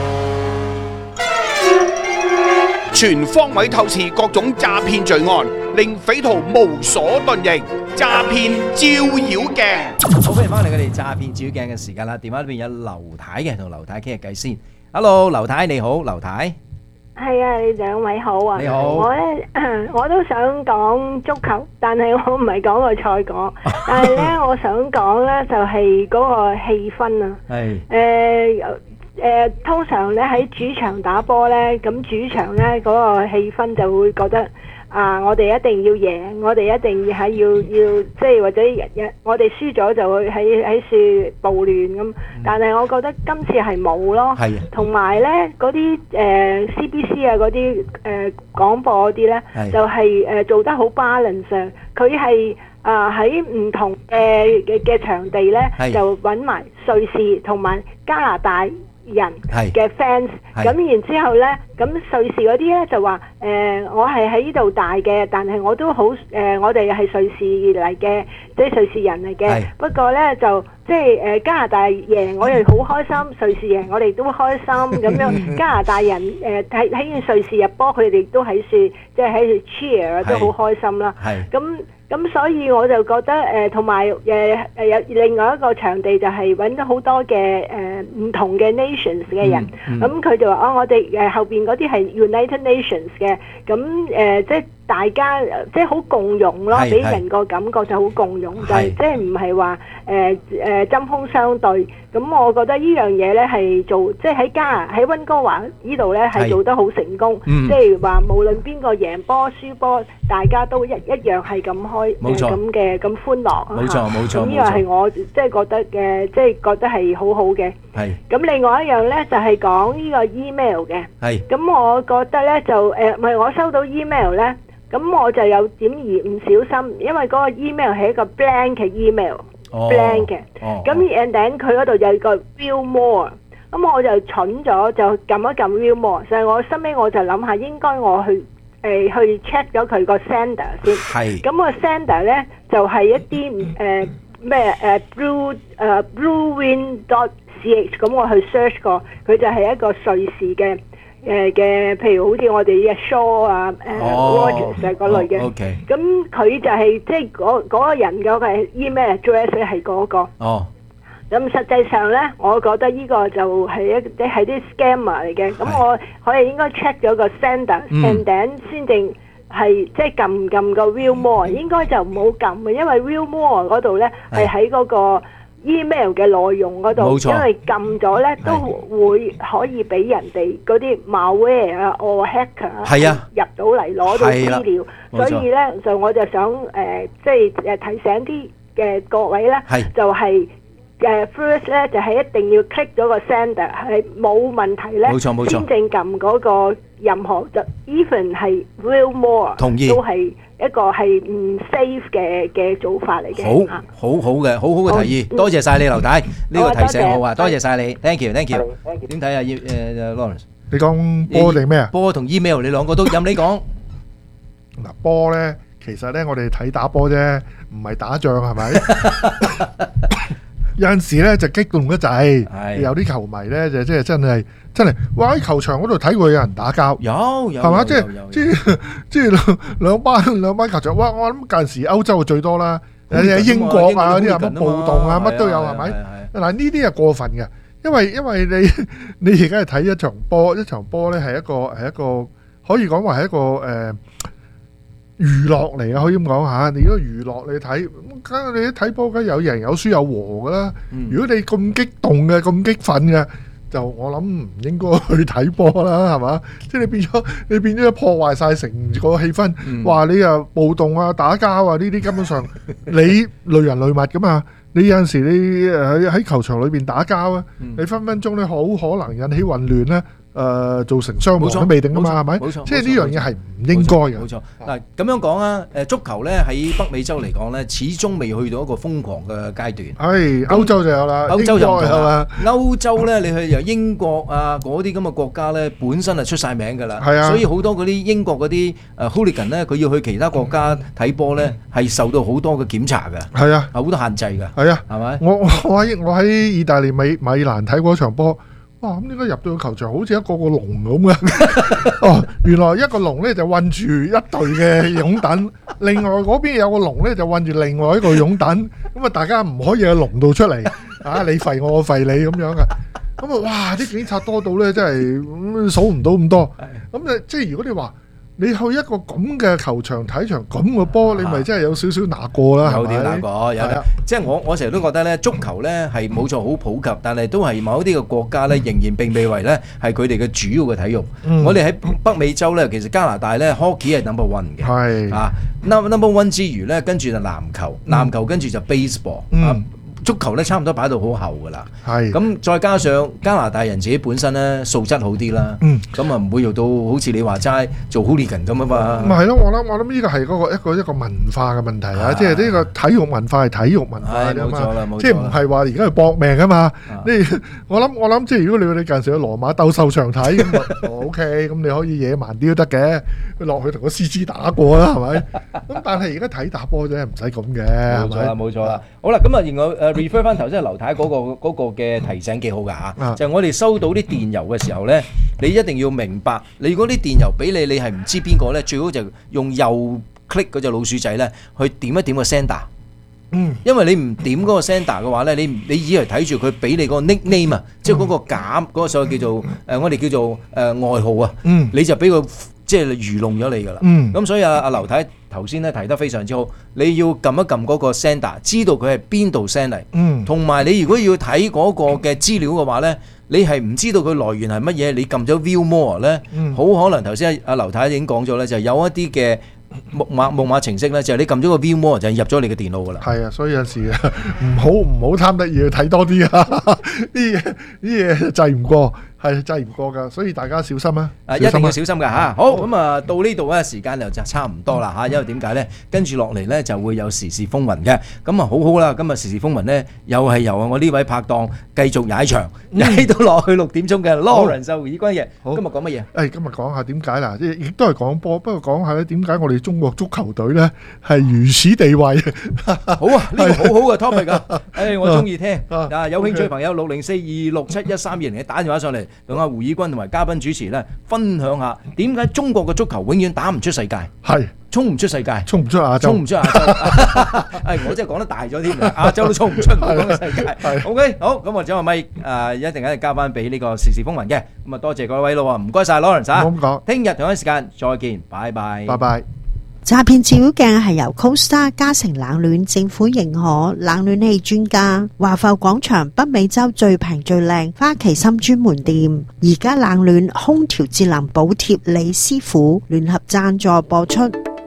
全方位透視各種詐騙罪案，令匪徒無所遁形。詐騙照妖鏡， 好，歡迎翻嚟我哋詐騙照妖鏡嘅時間啦。電話裏邊有劉太嘅，同劉太傾下偈先。Hello，劉太你好，劉太。 係啊，你兩位好啊。 你好。 我咧，我都想講足球，但係我唔係講個賽果，但係咧，我想講咧就係嗰個氣氛啊。係。誒。誒、呃、通常咧喺主場打波咧，咁主場咧嗰、那個氣氛就會覺得啊，我哋一定要贏，我哋一定要係要要即係或者我哋輸咗就會喺喺處暴亂咁。但係我覺得今次係冇咯，同埋咧嗰啲誒 C B C 啊嗰啲誒廣播嗰啲咧，就係、是、誒、呃、做得好 balance，佢係啊喺唔同嘅嘅嘅場地咧，就揾埋瑞士同埋加拿大人嘅 fans， 咁然之後呢，咁瑞士嗰啲呢就話誒、呃，我係喺呢度大嘅，但係我都好誒、呃，我哋係瑞士嚟嘅，即係瑞士人嚟嘅。不過呢，就即係誒加拿大贏，我哋好開心；瑞士贏，我哋都開心。咁樣加拿大人誒睇睇見瑞士入波，佢哋都喺處即係喺度 cheer， 都好開心啦。咁咁所以我就覺得誒，同埋誒誒有另外一個場地就係揾咗好多嘅誒唔同嘅 nations 嘅人，咁佢就話哦，我哋誒後邊嗰啲係 United Nations 嘅，咁誒即係大家即係好共融咯，俾人個感覺就好共融，就係即係唔係話誒誒針鋒相對。咁我覺得呢樣嘢咧係做即係喺加拿喺溫哥華呢度咧係做得好成功，即係話無論邊個贏波輸波，大家都一一樣係咁開誒咁嘅咁歡樂。冇錯冇錯，咁呢個係我即係覺得嘅，即係覺得係好好嘅。係。咁另外一樣咧就係講呢個 email 嘅。係。咁我覺得咧就誒唔係我收到 email 咧，咁我就有點而唔小心，因為嗰個 email 係一個 blank 嘅 email。blank 嘅，咁 and then 佢嗰度有個 view more，咁我就蠢咗，就撳一撳 view more，所以我後尾我就諗下應該我去誒、呃、去 check 咗佢個 sender 先，係，咁個 sender 咧就係、是、一啲誒咩誒 blue 誒 bluewind dot ch， 咁我去 search 過，佢就係一個瑞士嘅。誒嘅，譬如好似我哋嘅 Shaw 啊、誒 Rogers 嗰類嘅，咁佢就係即係嗰嗰個人嗰個 email address 係嗰個。哦。咁實際上咧，我覺得呢個就係一即係啲 scammer 嚟嘅。咁我我哋應該 check 咗個 sender，and then 先定係即係撳唔撳個 view more，應該就唔好撳嘅，因為 view more 嗰度咧係喺嗰個 email 嘅內容嗰度，因為撳咗咧都會可以俾人哋嗰啲 malware 啊、or hacker 啊入到嚟攞到資料，所以咧就我就想誒，即係誒提醒啲嘅各位咧，就係誒 first 咧就係一定要 click 咗個 sender 係冇問題咧，先正撳嗰個任何就 even 係 real more 都係一個係唔 safe 嘅嘅做法嚟嘅。 好，好好嘅，好好嘅提議，多謝晒你劉太，呢個提醒好啊，多謝晒你 ，thank you，thank you。點睇啊？誒 Lawrence， 你講波定咩啊？ 波同 email 你兩個都任你講。 嗱，波咧其實咧我哋睇打波啫，唔係打仗係咪？有陣時咧就激動得滯，有啲球迷咧就即係真係真係，哇！喺球場嗰度睇過有人打交， 有有係嘛？即係即係即係兩兩班兩班球場，哇！我諗近時歐洲最多啦，誒英國啊嗰啲啊乜暴動啊乜都有係咪？嗱呢啲係過分嘅，因為因為你你而家係睇一場波，一場波咧係一個係一個可以講話係一個誒娛樂嚟啊，可以咁講下。你如果娛樂你睇，咁你睇波梗有贏有輸有和噶啦。如果你咁激動嘅咁激憤嘅，就我諗唔應該去睇波啦，係嘛？即係你變咗你變咗破壞晒成個氣氛，話你又暴動啊、打交啊呢啲，根本上你累人累物噶嘛。你有陣時你喺喺球場裏邊打交啊，你分分鐘咧好可能引起混亂咧。 誒造成傷亡都未定啊嘛，係咪？ 冇錯， 即係呢樣嘢係唔應該嘅。 冇錯。嗱咁樣講啊，誒足球咧喺北美洲嚟講咧，始終未去到一個瘋狂嘅階段。 係歐洲就有啦， 歐洲就唔同啦。 歐洲咧，你去由英國啊嗰啲咁嘅國家咧，本身係出晒名㗎啦。係啊。所以好多嗰啲英國嗰啲誒 hooligan 咧，佢要去其他國家睇波咧，係受到好多嘅檢查㗎。係啊，好多限制㗎。 係啊， 係咪？ 我我喺我喺意大利米米蘭睇過場波。哇！咁點解入到個球場好似一個個籠咁嘅？哦，原來一個籠咧就韞住一隊嘅擁躉，另外嗰邊有個籠咧就韞住另外一個擁躉，咁啊大家唔可以喺籠度出嚟，啊你吠我，我吠你咁樣嘅。咁啊哇！啲警察多到咧真係數唔到咁多。咁誒即係如果你話，你去一個咁嘅球場睇場咁嘅波，你咪真係有少少拿過啦， 有啲拿過，有啲。即係我我成日都覺得咧，足球咧係冇錯好普及，但係都係某一啲嘅國家咧，仍然並未為咧係佢哋嘅主要嘅體育。我哋喺北美洲咧，其實加拿大咧 hockey 係 number one 嘅，係啊 number one 之餘咧，跟住就籃球，籃球跟住就 baseball 啊。足球咧差唔多擺到好後㗎啦，係咁再加上加拿大人自己本身咧素質好啲啦，咁啊唔會用到好似你話齋做 hooligan 咁啊嘛。 唔係咯，我諗我諗呢個係嗰個一個一個文化嘅問題啊，即係呢個體育文化係體育文化㗎嘛，即係唔係話而家係搏命啊嘛？你我諗我諗即係如果你你近時去羅馬鬥獸場睇咁啊 ，OK，咁你可以野蠻啲都得嘅，落去同個獅子打過啦，係咪？咁但係而家睇打波啫，唔使咁嘅， 冇錯啦，冇錯啦。好啦，咁啊，然後誒。refer 翻頭先劉太嗰個嗰個嘅提醒幾好㗎嚇，就係我哋收到啲電郵嘅時候咧，你一定要明白，你如果啲電郵俾你，你係唔知邊個咧，最好就用右 click 嗰隻老鼠仔咧，去點一點個 sender。嗯，因為你唔點嗰個 sender 嘅話咧，你你以為睇住佢俾你嗰個 nickname 啊，即係嗰個假嗰個所謂叫做誒，我哋叫做誒外號啊，嗯，你就俾佢即係愚弄咗你㗎啦。嗯，咁所以阿阿劉太頭先咧提得非常之好，你要撳一撳嗰個 sender，知道佢係邊度 send 嚟。嗯，同埋你如果要睇嗰個嘅資料嘅話咧，你係唔知道佢來源係乜嘢，你撳咗 view more 咧，好可能頭先阿劉太已經講咗咧，就有一啲嘅木馬木馬程式咧，就係你撳咗個 view more 就入咗你嘅電腦㗎啦。係啊，所以有時唔好唔好貪得意去睇多啲啊！啲嘢啲嘢制唔過。係制唔過㗎，所以大家小心啊！ 啊，一定要小心㗎嚇。好，咁啊，到呢度咧時間就差唔多啦嚇，因為點解咧？跟住落嚟咧就會有時事風雲嘅，咁啊好好啦。今日時事風雲咧又係由我呢位拍檔繼續踩場，踩到落去六點鐘嘅 Lawrence 胡以軍嘅。今日講乜嘢？ 誒，今日講下點解啦？即係亦都係講波，不過講下咧點解我哋中國足球隊咧係如此地位。 好啊，呢個好好嘅 topic 啊！誒，我中意聽啊！有興趣朋友六零四二六七一三二零嘅打電話上嚟。同阿胡以軍同埋嘉賓主持咧，分享下點解中國嘅足球永遠打唔出世界，係衝唔出世界， 衝唔出亞洲， 衝唔出亞洲。係我真係講得大咗添，亞洲都衝唔出唔講嘅世界。OK， 好，咁我將個咪誒一陣間交翻俾呢個時事風雲嘅，咁啊多謝各位咯，唔該晒 Lawrence 啊， 咁講， 聽日同一時間再見，拜拜， 拜拜。 詐騙照妖鏡係由 Costa 嘉誠冷暖政府認可冷暖氣專家，華埠廣場北美洲最平最靚花旗參專門店，而家冷暖空調節能補貼李師傅聯合贊助播出。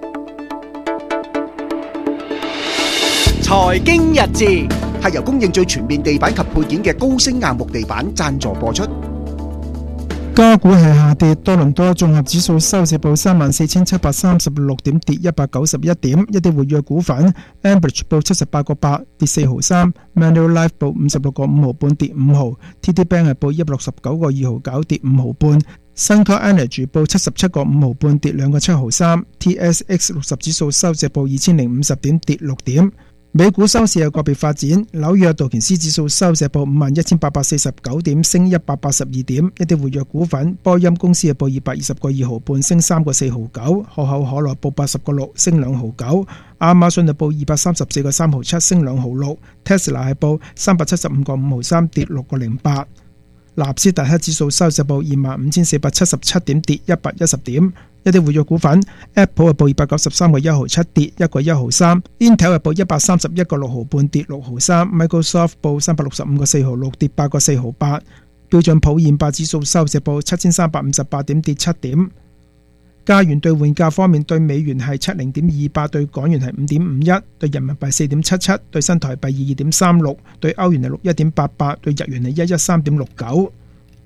財經日誌係由供應最全面地板及配件嘅高星硬木地板贊助播出。 加股係下跌，多倫多綜合指數收市報三萬四千七百三十六點，跌一百九十一點。一啲活躍股份 ，Ambridge 報七十八個八，跌四毫三 ；Manulife 報五十六個五毫半，跌五毫 ；T D Bank 係報一百六十九個二毫九，跌五毫半；Suncor Energy 報七十七個五毫半，跌兩個七毫三 ；T S X 六十指數收市報二千零五十點，跌六點。美股收市有個別發展，紐約道瓊斯指數收市報五萬一千八百四十九點，升一百八十二點。一啲活躍股份，波音公司係報二百二十個二毫半，升三個四毫九；可口可樂報八十個六，升兩毫九；亞馬遜係報二百三十四個三毫七，升兩毫六；Tesla 係報三百七十五個五毫三，跌六個零八。納斯達克指數收市報二萬五千四百七十七點，跌一百一十點。一啲活躍股份 ，Apple 係報二百九十三個一毫七，跌一個一毫三 ；Intel 係報一百三十一個六毫半，跌六毫三 ；Microsoft 報三百六十五個四毫六，跌八個四毫八。標準普爾五百指數收市報七千三百五十八點，跌七點。加元兌換價方面，對美元係七零點二八，對港元係五點五一，對人民幣四點七七，對新台幣二點三六，對歐元係六一點八八，對日元係一一三點六九。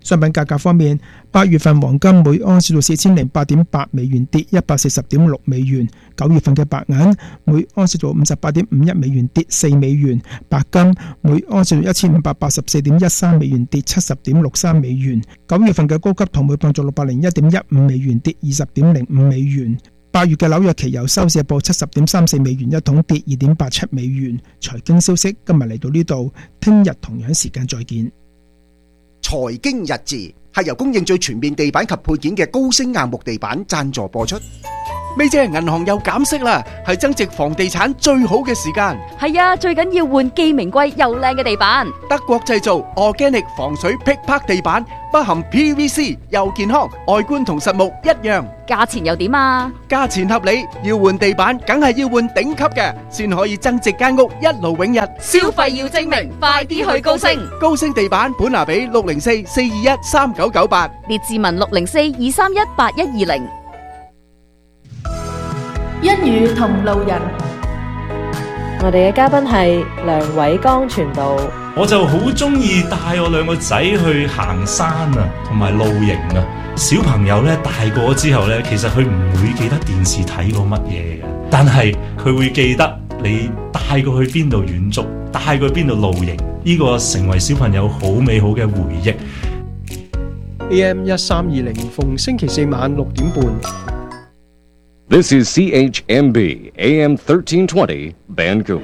商品價格方面，八月份黃金每盎司到四千零八點八美元，跌一百四十點六美元；九月份嘅白銀每盎司到五十八點五一美元，跌四美元；白金每盎司到一千五百八十四點一三美元，跌七十點六三美元；九月份嘅高級銅每磅做六百零一點一五美元，跌二十點零五美元。八月嘅紐約期油收市報七十點三四美元一桶，跌二點八七美元。財經消息今日嚟到呢度，聽日同樣時間再見。 財經日誌係由供應最全面地板及配件嘅高星硬木地板贊助播出。 咪姐，銀行又減息啦，係增值房地產最好嘅時間。 係啊，最緊要換既名貴又靚嘅地板。 德國製造 Organic 防水劈拍地板，不含 P V C， 又健康，外觀同實木一樣。 價錢又點啊？ 價錢合理，要換地板梗係要換頂級嘅，先可以增值間屋一勞永逸。 消費要精明，快啲去高升。 高升地板本拿比六零四四二一三九九八， 列治文六零四二三一八一二零。 一語同路人，我哋嘅嘉賓係梁偉剛傳道。 我就好中意帶我兩個仔去行山啊，同埋露營啊。小朋友咧大個之後咧，其實佢唔會記得電視睇過乜嘢嘅，但係佢會記得你帶過去邊度遠足，帶過去邊度露營，呢個成為小朋友好美好嘅回憶。 A M 一三二零，逢星期四晚六點半。 This is C H M B A M thirteen twenty Vancouver。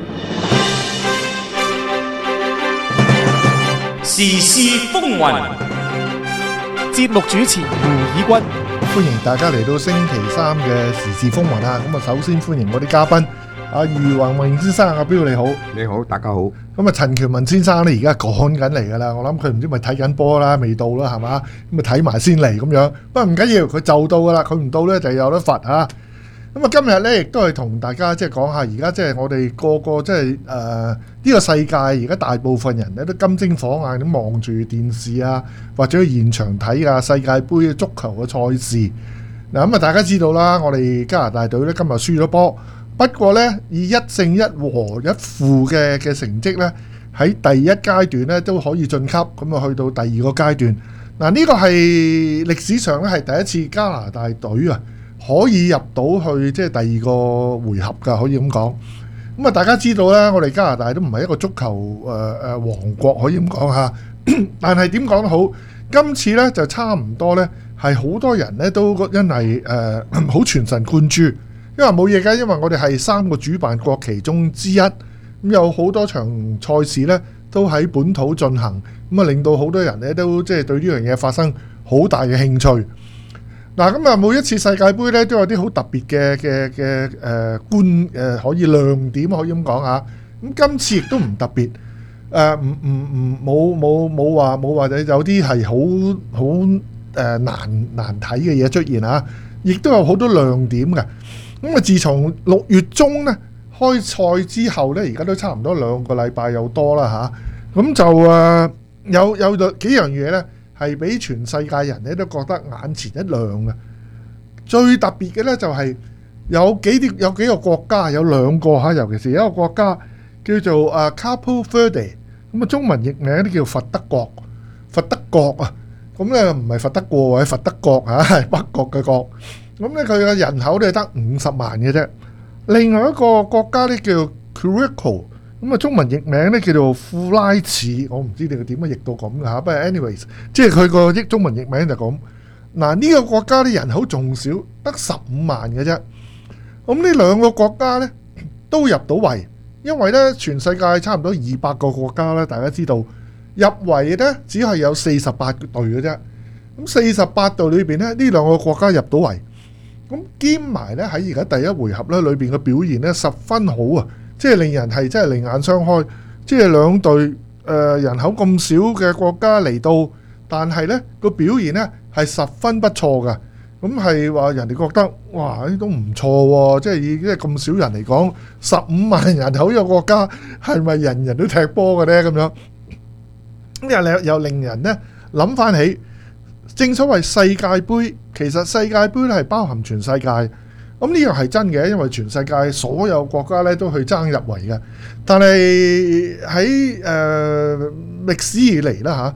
時事風雲， 節目主持胡以軍，歡迎大家嚟到星期三嘅時事風雲啊！咁啊，首先歡迎我啲嘉賓，阿余宏榮先生，阿彪你好， 你好，大家好。 咁啊，陳權文先生咧而家趕緊嚟噶啦，我諗佢唔知咪睇緊波啦，未到啦係嘛？咁啊睇埋先嚟咁樣，不過唔緊要，佢就到噶啦，佢唔到咧就有得罰啊！咁啊，今日咧亦都係同大家即係講下，而家即係我哋個個即係誒呢個世界，而家大部分人咧都金睛火眼咁望住電視啊，或者去現場睇啊世界盃足球嘅賽事。嗱咁啊，大家知道啦，我哋加拿大隊咧今日輸咗波，不過咧以一勝一和一負嘅嘅成績咧，喺第一階段咧都可以晉級，咁啊去到第二個階段。嗱呢個係歷史上咧係第一次加拿大隊啊，可以入到去即係第二個回合㗎，可以咁講。咁啊，大家知道咧，我哋加拿大都唔係一個足球誒誒、呃、王國，可以咁講下。但係點講都好，今次咧就差唔多咧，係好多人咧都因為誒好全神貫注，因為冇嘢㗎，因為我哋係三個主辦國其中之一，咁有好多場賽事咧都喺本土進行，咁啊令到好多人咧都即係對呢樣嘢發生好大嘅興趣。嗱咁啊，每一次世界盃咧都有啲好特別嘅嘅嘅誒觀誒可以亮點，可以咁講下。咁今次亦都唔特別，誒唔唔唔冇冇冇話冇話有啲係好好誒難難睇嘅嘢出現啊！亦都有好多亮點嘅。咁啊，自從六月中咧開賽之後咧，而家都差唔多兩個禮拜有多啦嚇。咁就誒有有幾樣嘢咧，係俾全世界人咧都覺得眼前一亮嘅。最特別嘅咧就係有幾啲有幾個國家，有兩個嚇，尤其是有一個國家叫做啊 Capo Verde， 咁啊中文譯名都叫佛德國，佛德國啊，咁咧唔係佛得過，係佛德國嚇，係北國嘅國。咁咧佢嘅人口咧得五十萬嘅啫。另外一個國家咧叫 Curacao， 咁啊中文譯名咧叫做庫拉茨，我唔知你點樣譯到咁嘅嚇，不過 anyways， 即係佢個譯中文譯名就咁。嗱呢個國家啲人口仲少，得十五萬嘅啫。咁呢兩個國家咧都入到圍，因為咧全世界差唔多二百個國家咧，大家知道入圍咧只係有四十八隊嘅啫。咁四十八隊裏邊咧，呢兩個國家入到圍，咁兼埋咧喺而家第一回合咧裏邊嘅表現咧十分好啊！即係令人係真係另眼相開。即係兩隊誒、呃、人口咁少嘅國家嚟到，但係咧個表現咧係十分不錯㗎。咁係話人哋覺得哇，呢都唔錯喎！即係以即係咁少人嚟講，十五萬人口一個國家，係咪人人都踢波嘅咧？咁樣咁又又令人咧諗翻起，正所謂世界盃，其實世界盃咧係包含全世界。咁呢樣係真嘅，因為全世界所有國家咧都去爭入圍嘅。但係喺誒歷史以嚟啦嚇，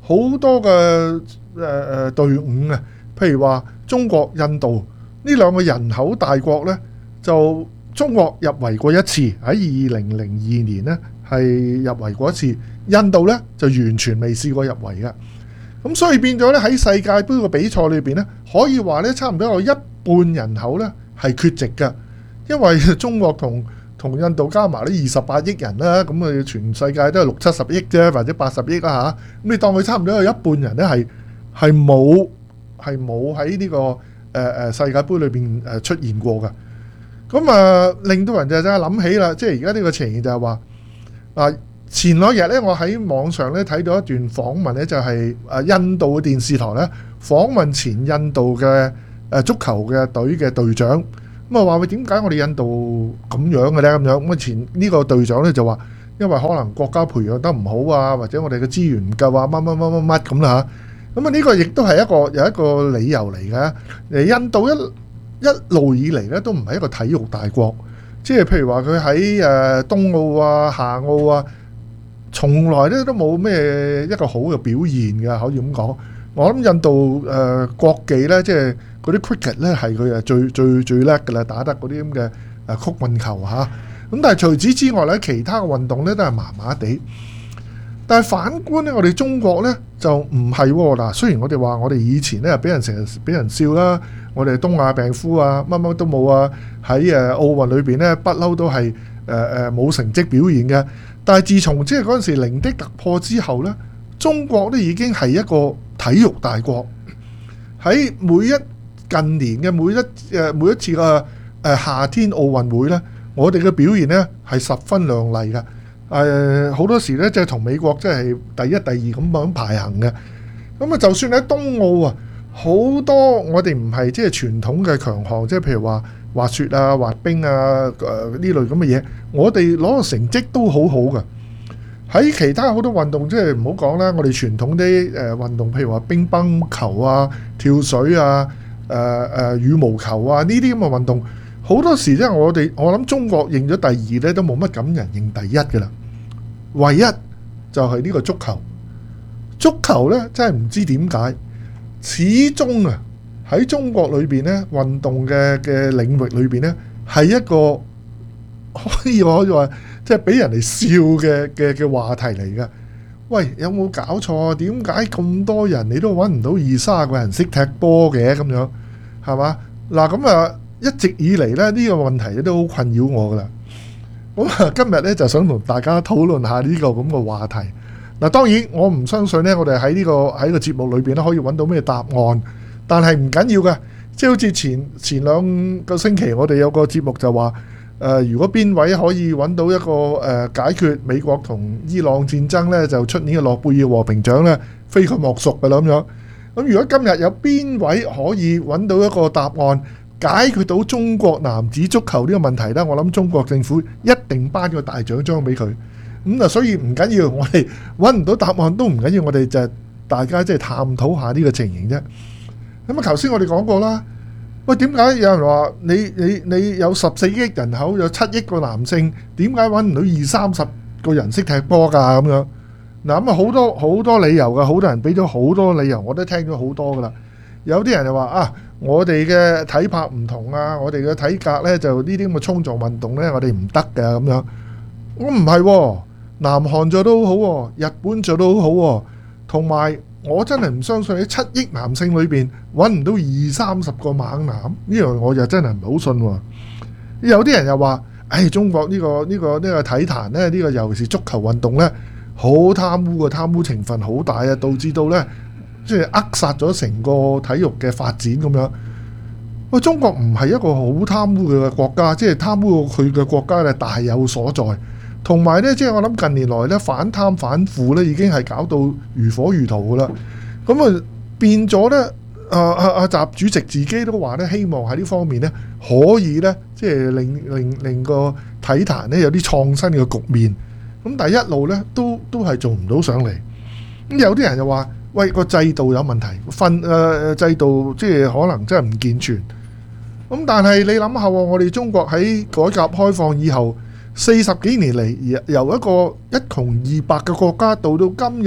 好多嘅誒誒隊伍啊，譬如話中國、印度呢兩個人口大國呢，就中國入圍過一次，喺二零零二年呢係入圍過一次，印度呢就完全未試過入圍嘅。咁所以變咗呢，喺世界盃嘅比賽裏邊呢，可以話呢差唔多有一半人口呢係缺席嘅，因為中國同同印度加埋呢二十八億人啦，咁啊全世界都係六七十億啫，或者八十億啦嚇。咁你當佢差唔多有一半人呢係係冇係冇喺呢個誒誒、呃、世界盃裏邊誒出現過嘅。咁啊令到人就真係諗起啦，即係而家呢個情形就係話啊前兩日呢，我喺網上呢睇到一段訪問呢，就係誒印度嘅電視台呢訪問前印度嘅誒足球嘅隊嘅隊長。咁啊話佢點解我哋印度咁樣嘅呢？咁樣咁啊前呢個隊長呢就話，因為可能國家培養得唔好啊，或者我哋嘅資源唔夠啊，乜乜乜乜乜咁啦嚇。咁啊呢個亦都係一個有一個理由嚟嘅。誒印度一一路以嚟呢都唔係一個體育大國，即係譬如話佢喺誒冬奧啊、夏奧啊，從來咧都冇咩一個好嘅表現嘅，可以咁講。我諗印度誒、呃、國技呢，即係嗰啲 cricket 呢，係佢誒最最最叻嘅啦，打得嗰啲咁嘅誒曲棍球嚇。咁但係除此之外呢，其他嘅運動呢都係麻麻地。但係反觀呢，我哋中國呢就唔係喎嗱。雖然我哋話我哋以前呢俾人成日俾人笑啦，我哋東亞病夫啊，乜乜都冇啊，喺誒奧運裏邊呢，不嬲都係誒誒冇成績表現嘅。但係自從即係嗰陣時零的突破之後呢，中國都已經係一個體育大國。喺每一近年嘅每一誒每一次嘅誒夏天奧運會呢，我哋嘅表現呢係十分亮麗嘅。誒好多時呢，即係同美國即係第一、第二咁樣排行嘅。咁啊，就算喺冬奧啊，好多我哋唔係即係傳統嘅強項，即係譬如話滑雪啊、滑冰啊誒呢類咁嘅嘢，我哋攞個成績都好好嘅。喺其他好多運動，即係唔好講啦，我哋傳統啲誒運動，譬如話乒乓球啊、跳水啊、誒、呃、誒羽毛球啊呢啲咁嘅運動，好多時即係我哋我諗中國認咗第二咧，都冇乜咁人認第一㗎啦。唯一就係呢個足球，足球咧真係唔知點解，始終啊喺中國裏邊咧運動嘅嘅領域裏邊咧係一個可以可以話即係俾人哋笑嘅嘅嘅話題嚟㗎。喂，有冇搞錯啊？點解咁多人你都揾唔到二三個人識踢波嘅咁樣係嘛？嗱咁啊，一直以嚟咧呢個問題都好困擾我㗎啦。咁啊，今日咧就想同大家討論下呢個咁嘅話題。嗱，當然我唔相信咧，我哋喺呢個喺個節目裏邊咧可以揾到咩答案，但係唔緊要嘅。即係好似前前兩個星期我哋有個節目就話，誒、呃、如果邊位可以揾到一個誒、呃、解決美國同伊朗戰爭咧，就出年嘅諾貝爾和平獎咧，非佢莫屬嘅啦咁樣。咁如果今日有邊位可以揾到一個答案，解決到中國男子足球呢個問題呢，我諗中國政府一定頒個大獎章俾佢。咁啊，所以唔緊要，我哋揾唔到答案都唔緊要，我哋就大家即係探討下呢個情形啫。咁啊，頭先我哋講過啦，喂，點解有人話你你你有十四億人口，有七億個男性，點解揾唔到二三十個人識踢波㗎咁樣？嗱咁啊，好多好多理由㗎，好多人俾咗好多理由，我都聽咗好多㗎啦。有啲人就話啊，我哋嘅體魄唔同啊，我哋嘅體格呢，就呢啲咁嘅衝撞運動呢，我哋唔得嘅咁樣。我唔係喎，南韓做得好好喎，日本做得好好喎，同埋我真係唔相信喺七億男性裏邊揾唔到二三十個猛男，呢樣我就真係唔好信喎。有啲人又話，唉，中國呢個呢個呢個體壇呢，呢個尤其是足球運動呢，好貪污嘅，貪污成分好大啊，導致到呢，即係扼殺咗成個體育嘅發展咁樣。喂，中國唔係一個好貪污嘅國家，即係貪污佢嘅國家咧大有所在。同埋呢，即係我諗近年來呢，反貪反腐呢已經係搞到如火如荼噶啦。咁啊變咗呢，啊啊啊習主席自己都話呢，希望喺呢方面呢可以呢，即係令令令個體壇呢有啲創新嘅局面。咁但係一路呢都都係做唔到上嚟。咁有啲人就話，喂，個制度有問題，分誒、呃、制度即係可能真係唔健全。咁但係你諗下喎，我哋中國喺改革開放以後四十幾年嚟，由一個一窮二白嘅國家，到到今日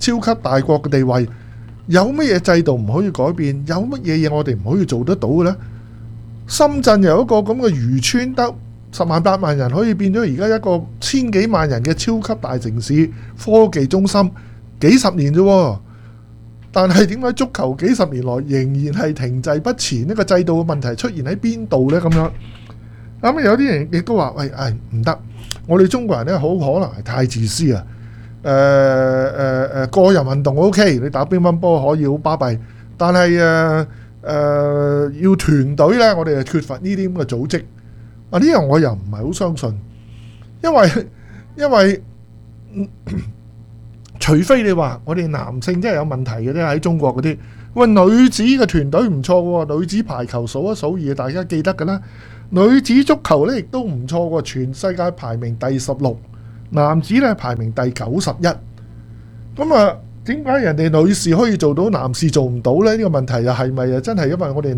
超級大國嘅地位，有乜嘢制度唔可以改變？有乜嘢嘢我哋唔可以做得到嘅呢？深圳由一個咁嘅漁村得十萬八萬人，可以變咗而家一個千幾萬人嘅超級大城市、科技中心，幾十年啫。但係點解足球幾十年來仍然係停滯不前？呢個制度嘅問題出現喺邊度呢？咁樣咁有啲人亦都話：喂，誒唔得，我哋中國人呢，好可能係太自私啊！誒誒誒，個人運動 OK， 你打乒乓波可以好巴閉，但係誒誒要團隊呢，我哋係缺乏呢啲咁嘅組織。啊，呢樣我又唔係好相信，因為因為。嗯除非你話我哋男性真係有問題嘅啫，喺中國嗰啲，喂，女子嘅團隊唔錯喎，女子排球數一數二，大家記得㗎啦。女子足球呢亦都唔錯喎，全世界排名第十六，男子呢排名第九十一。咁啊，點解人哋女士可以做到，男士做唔到呢？呢個問題又係咪啊？真係因為我哋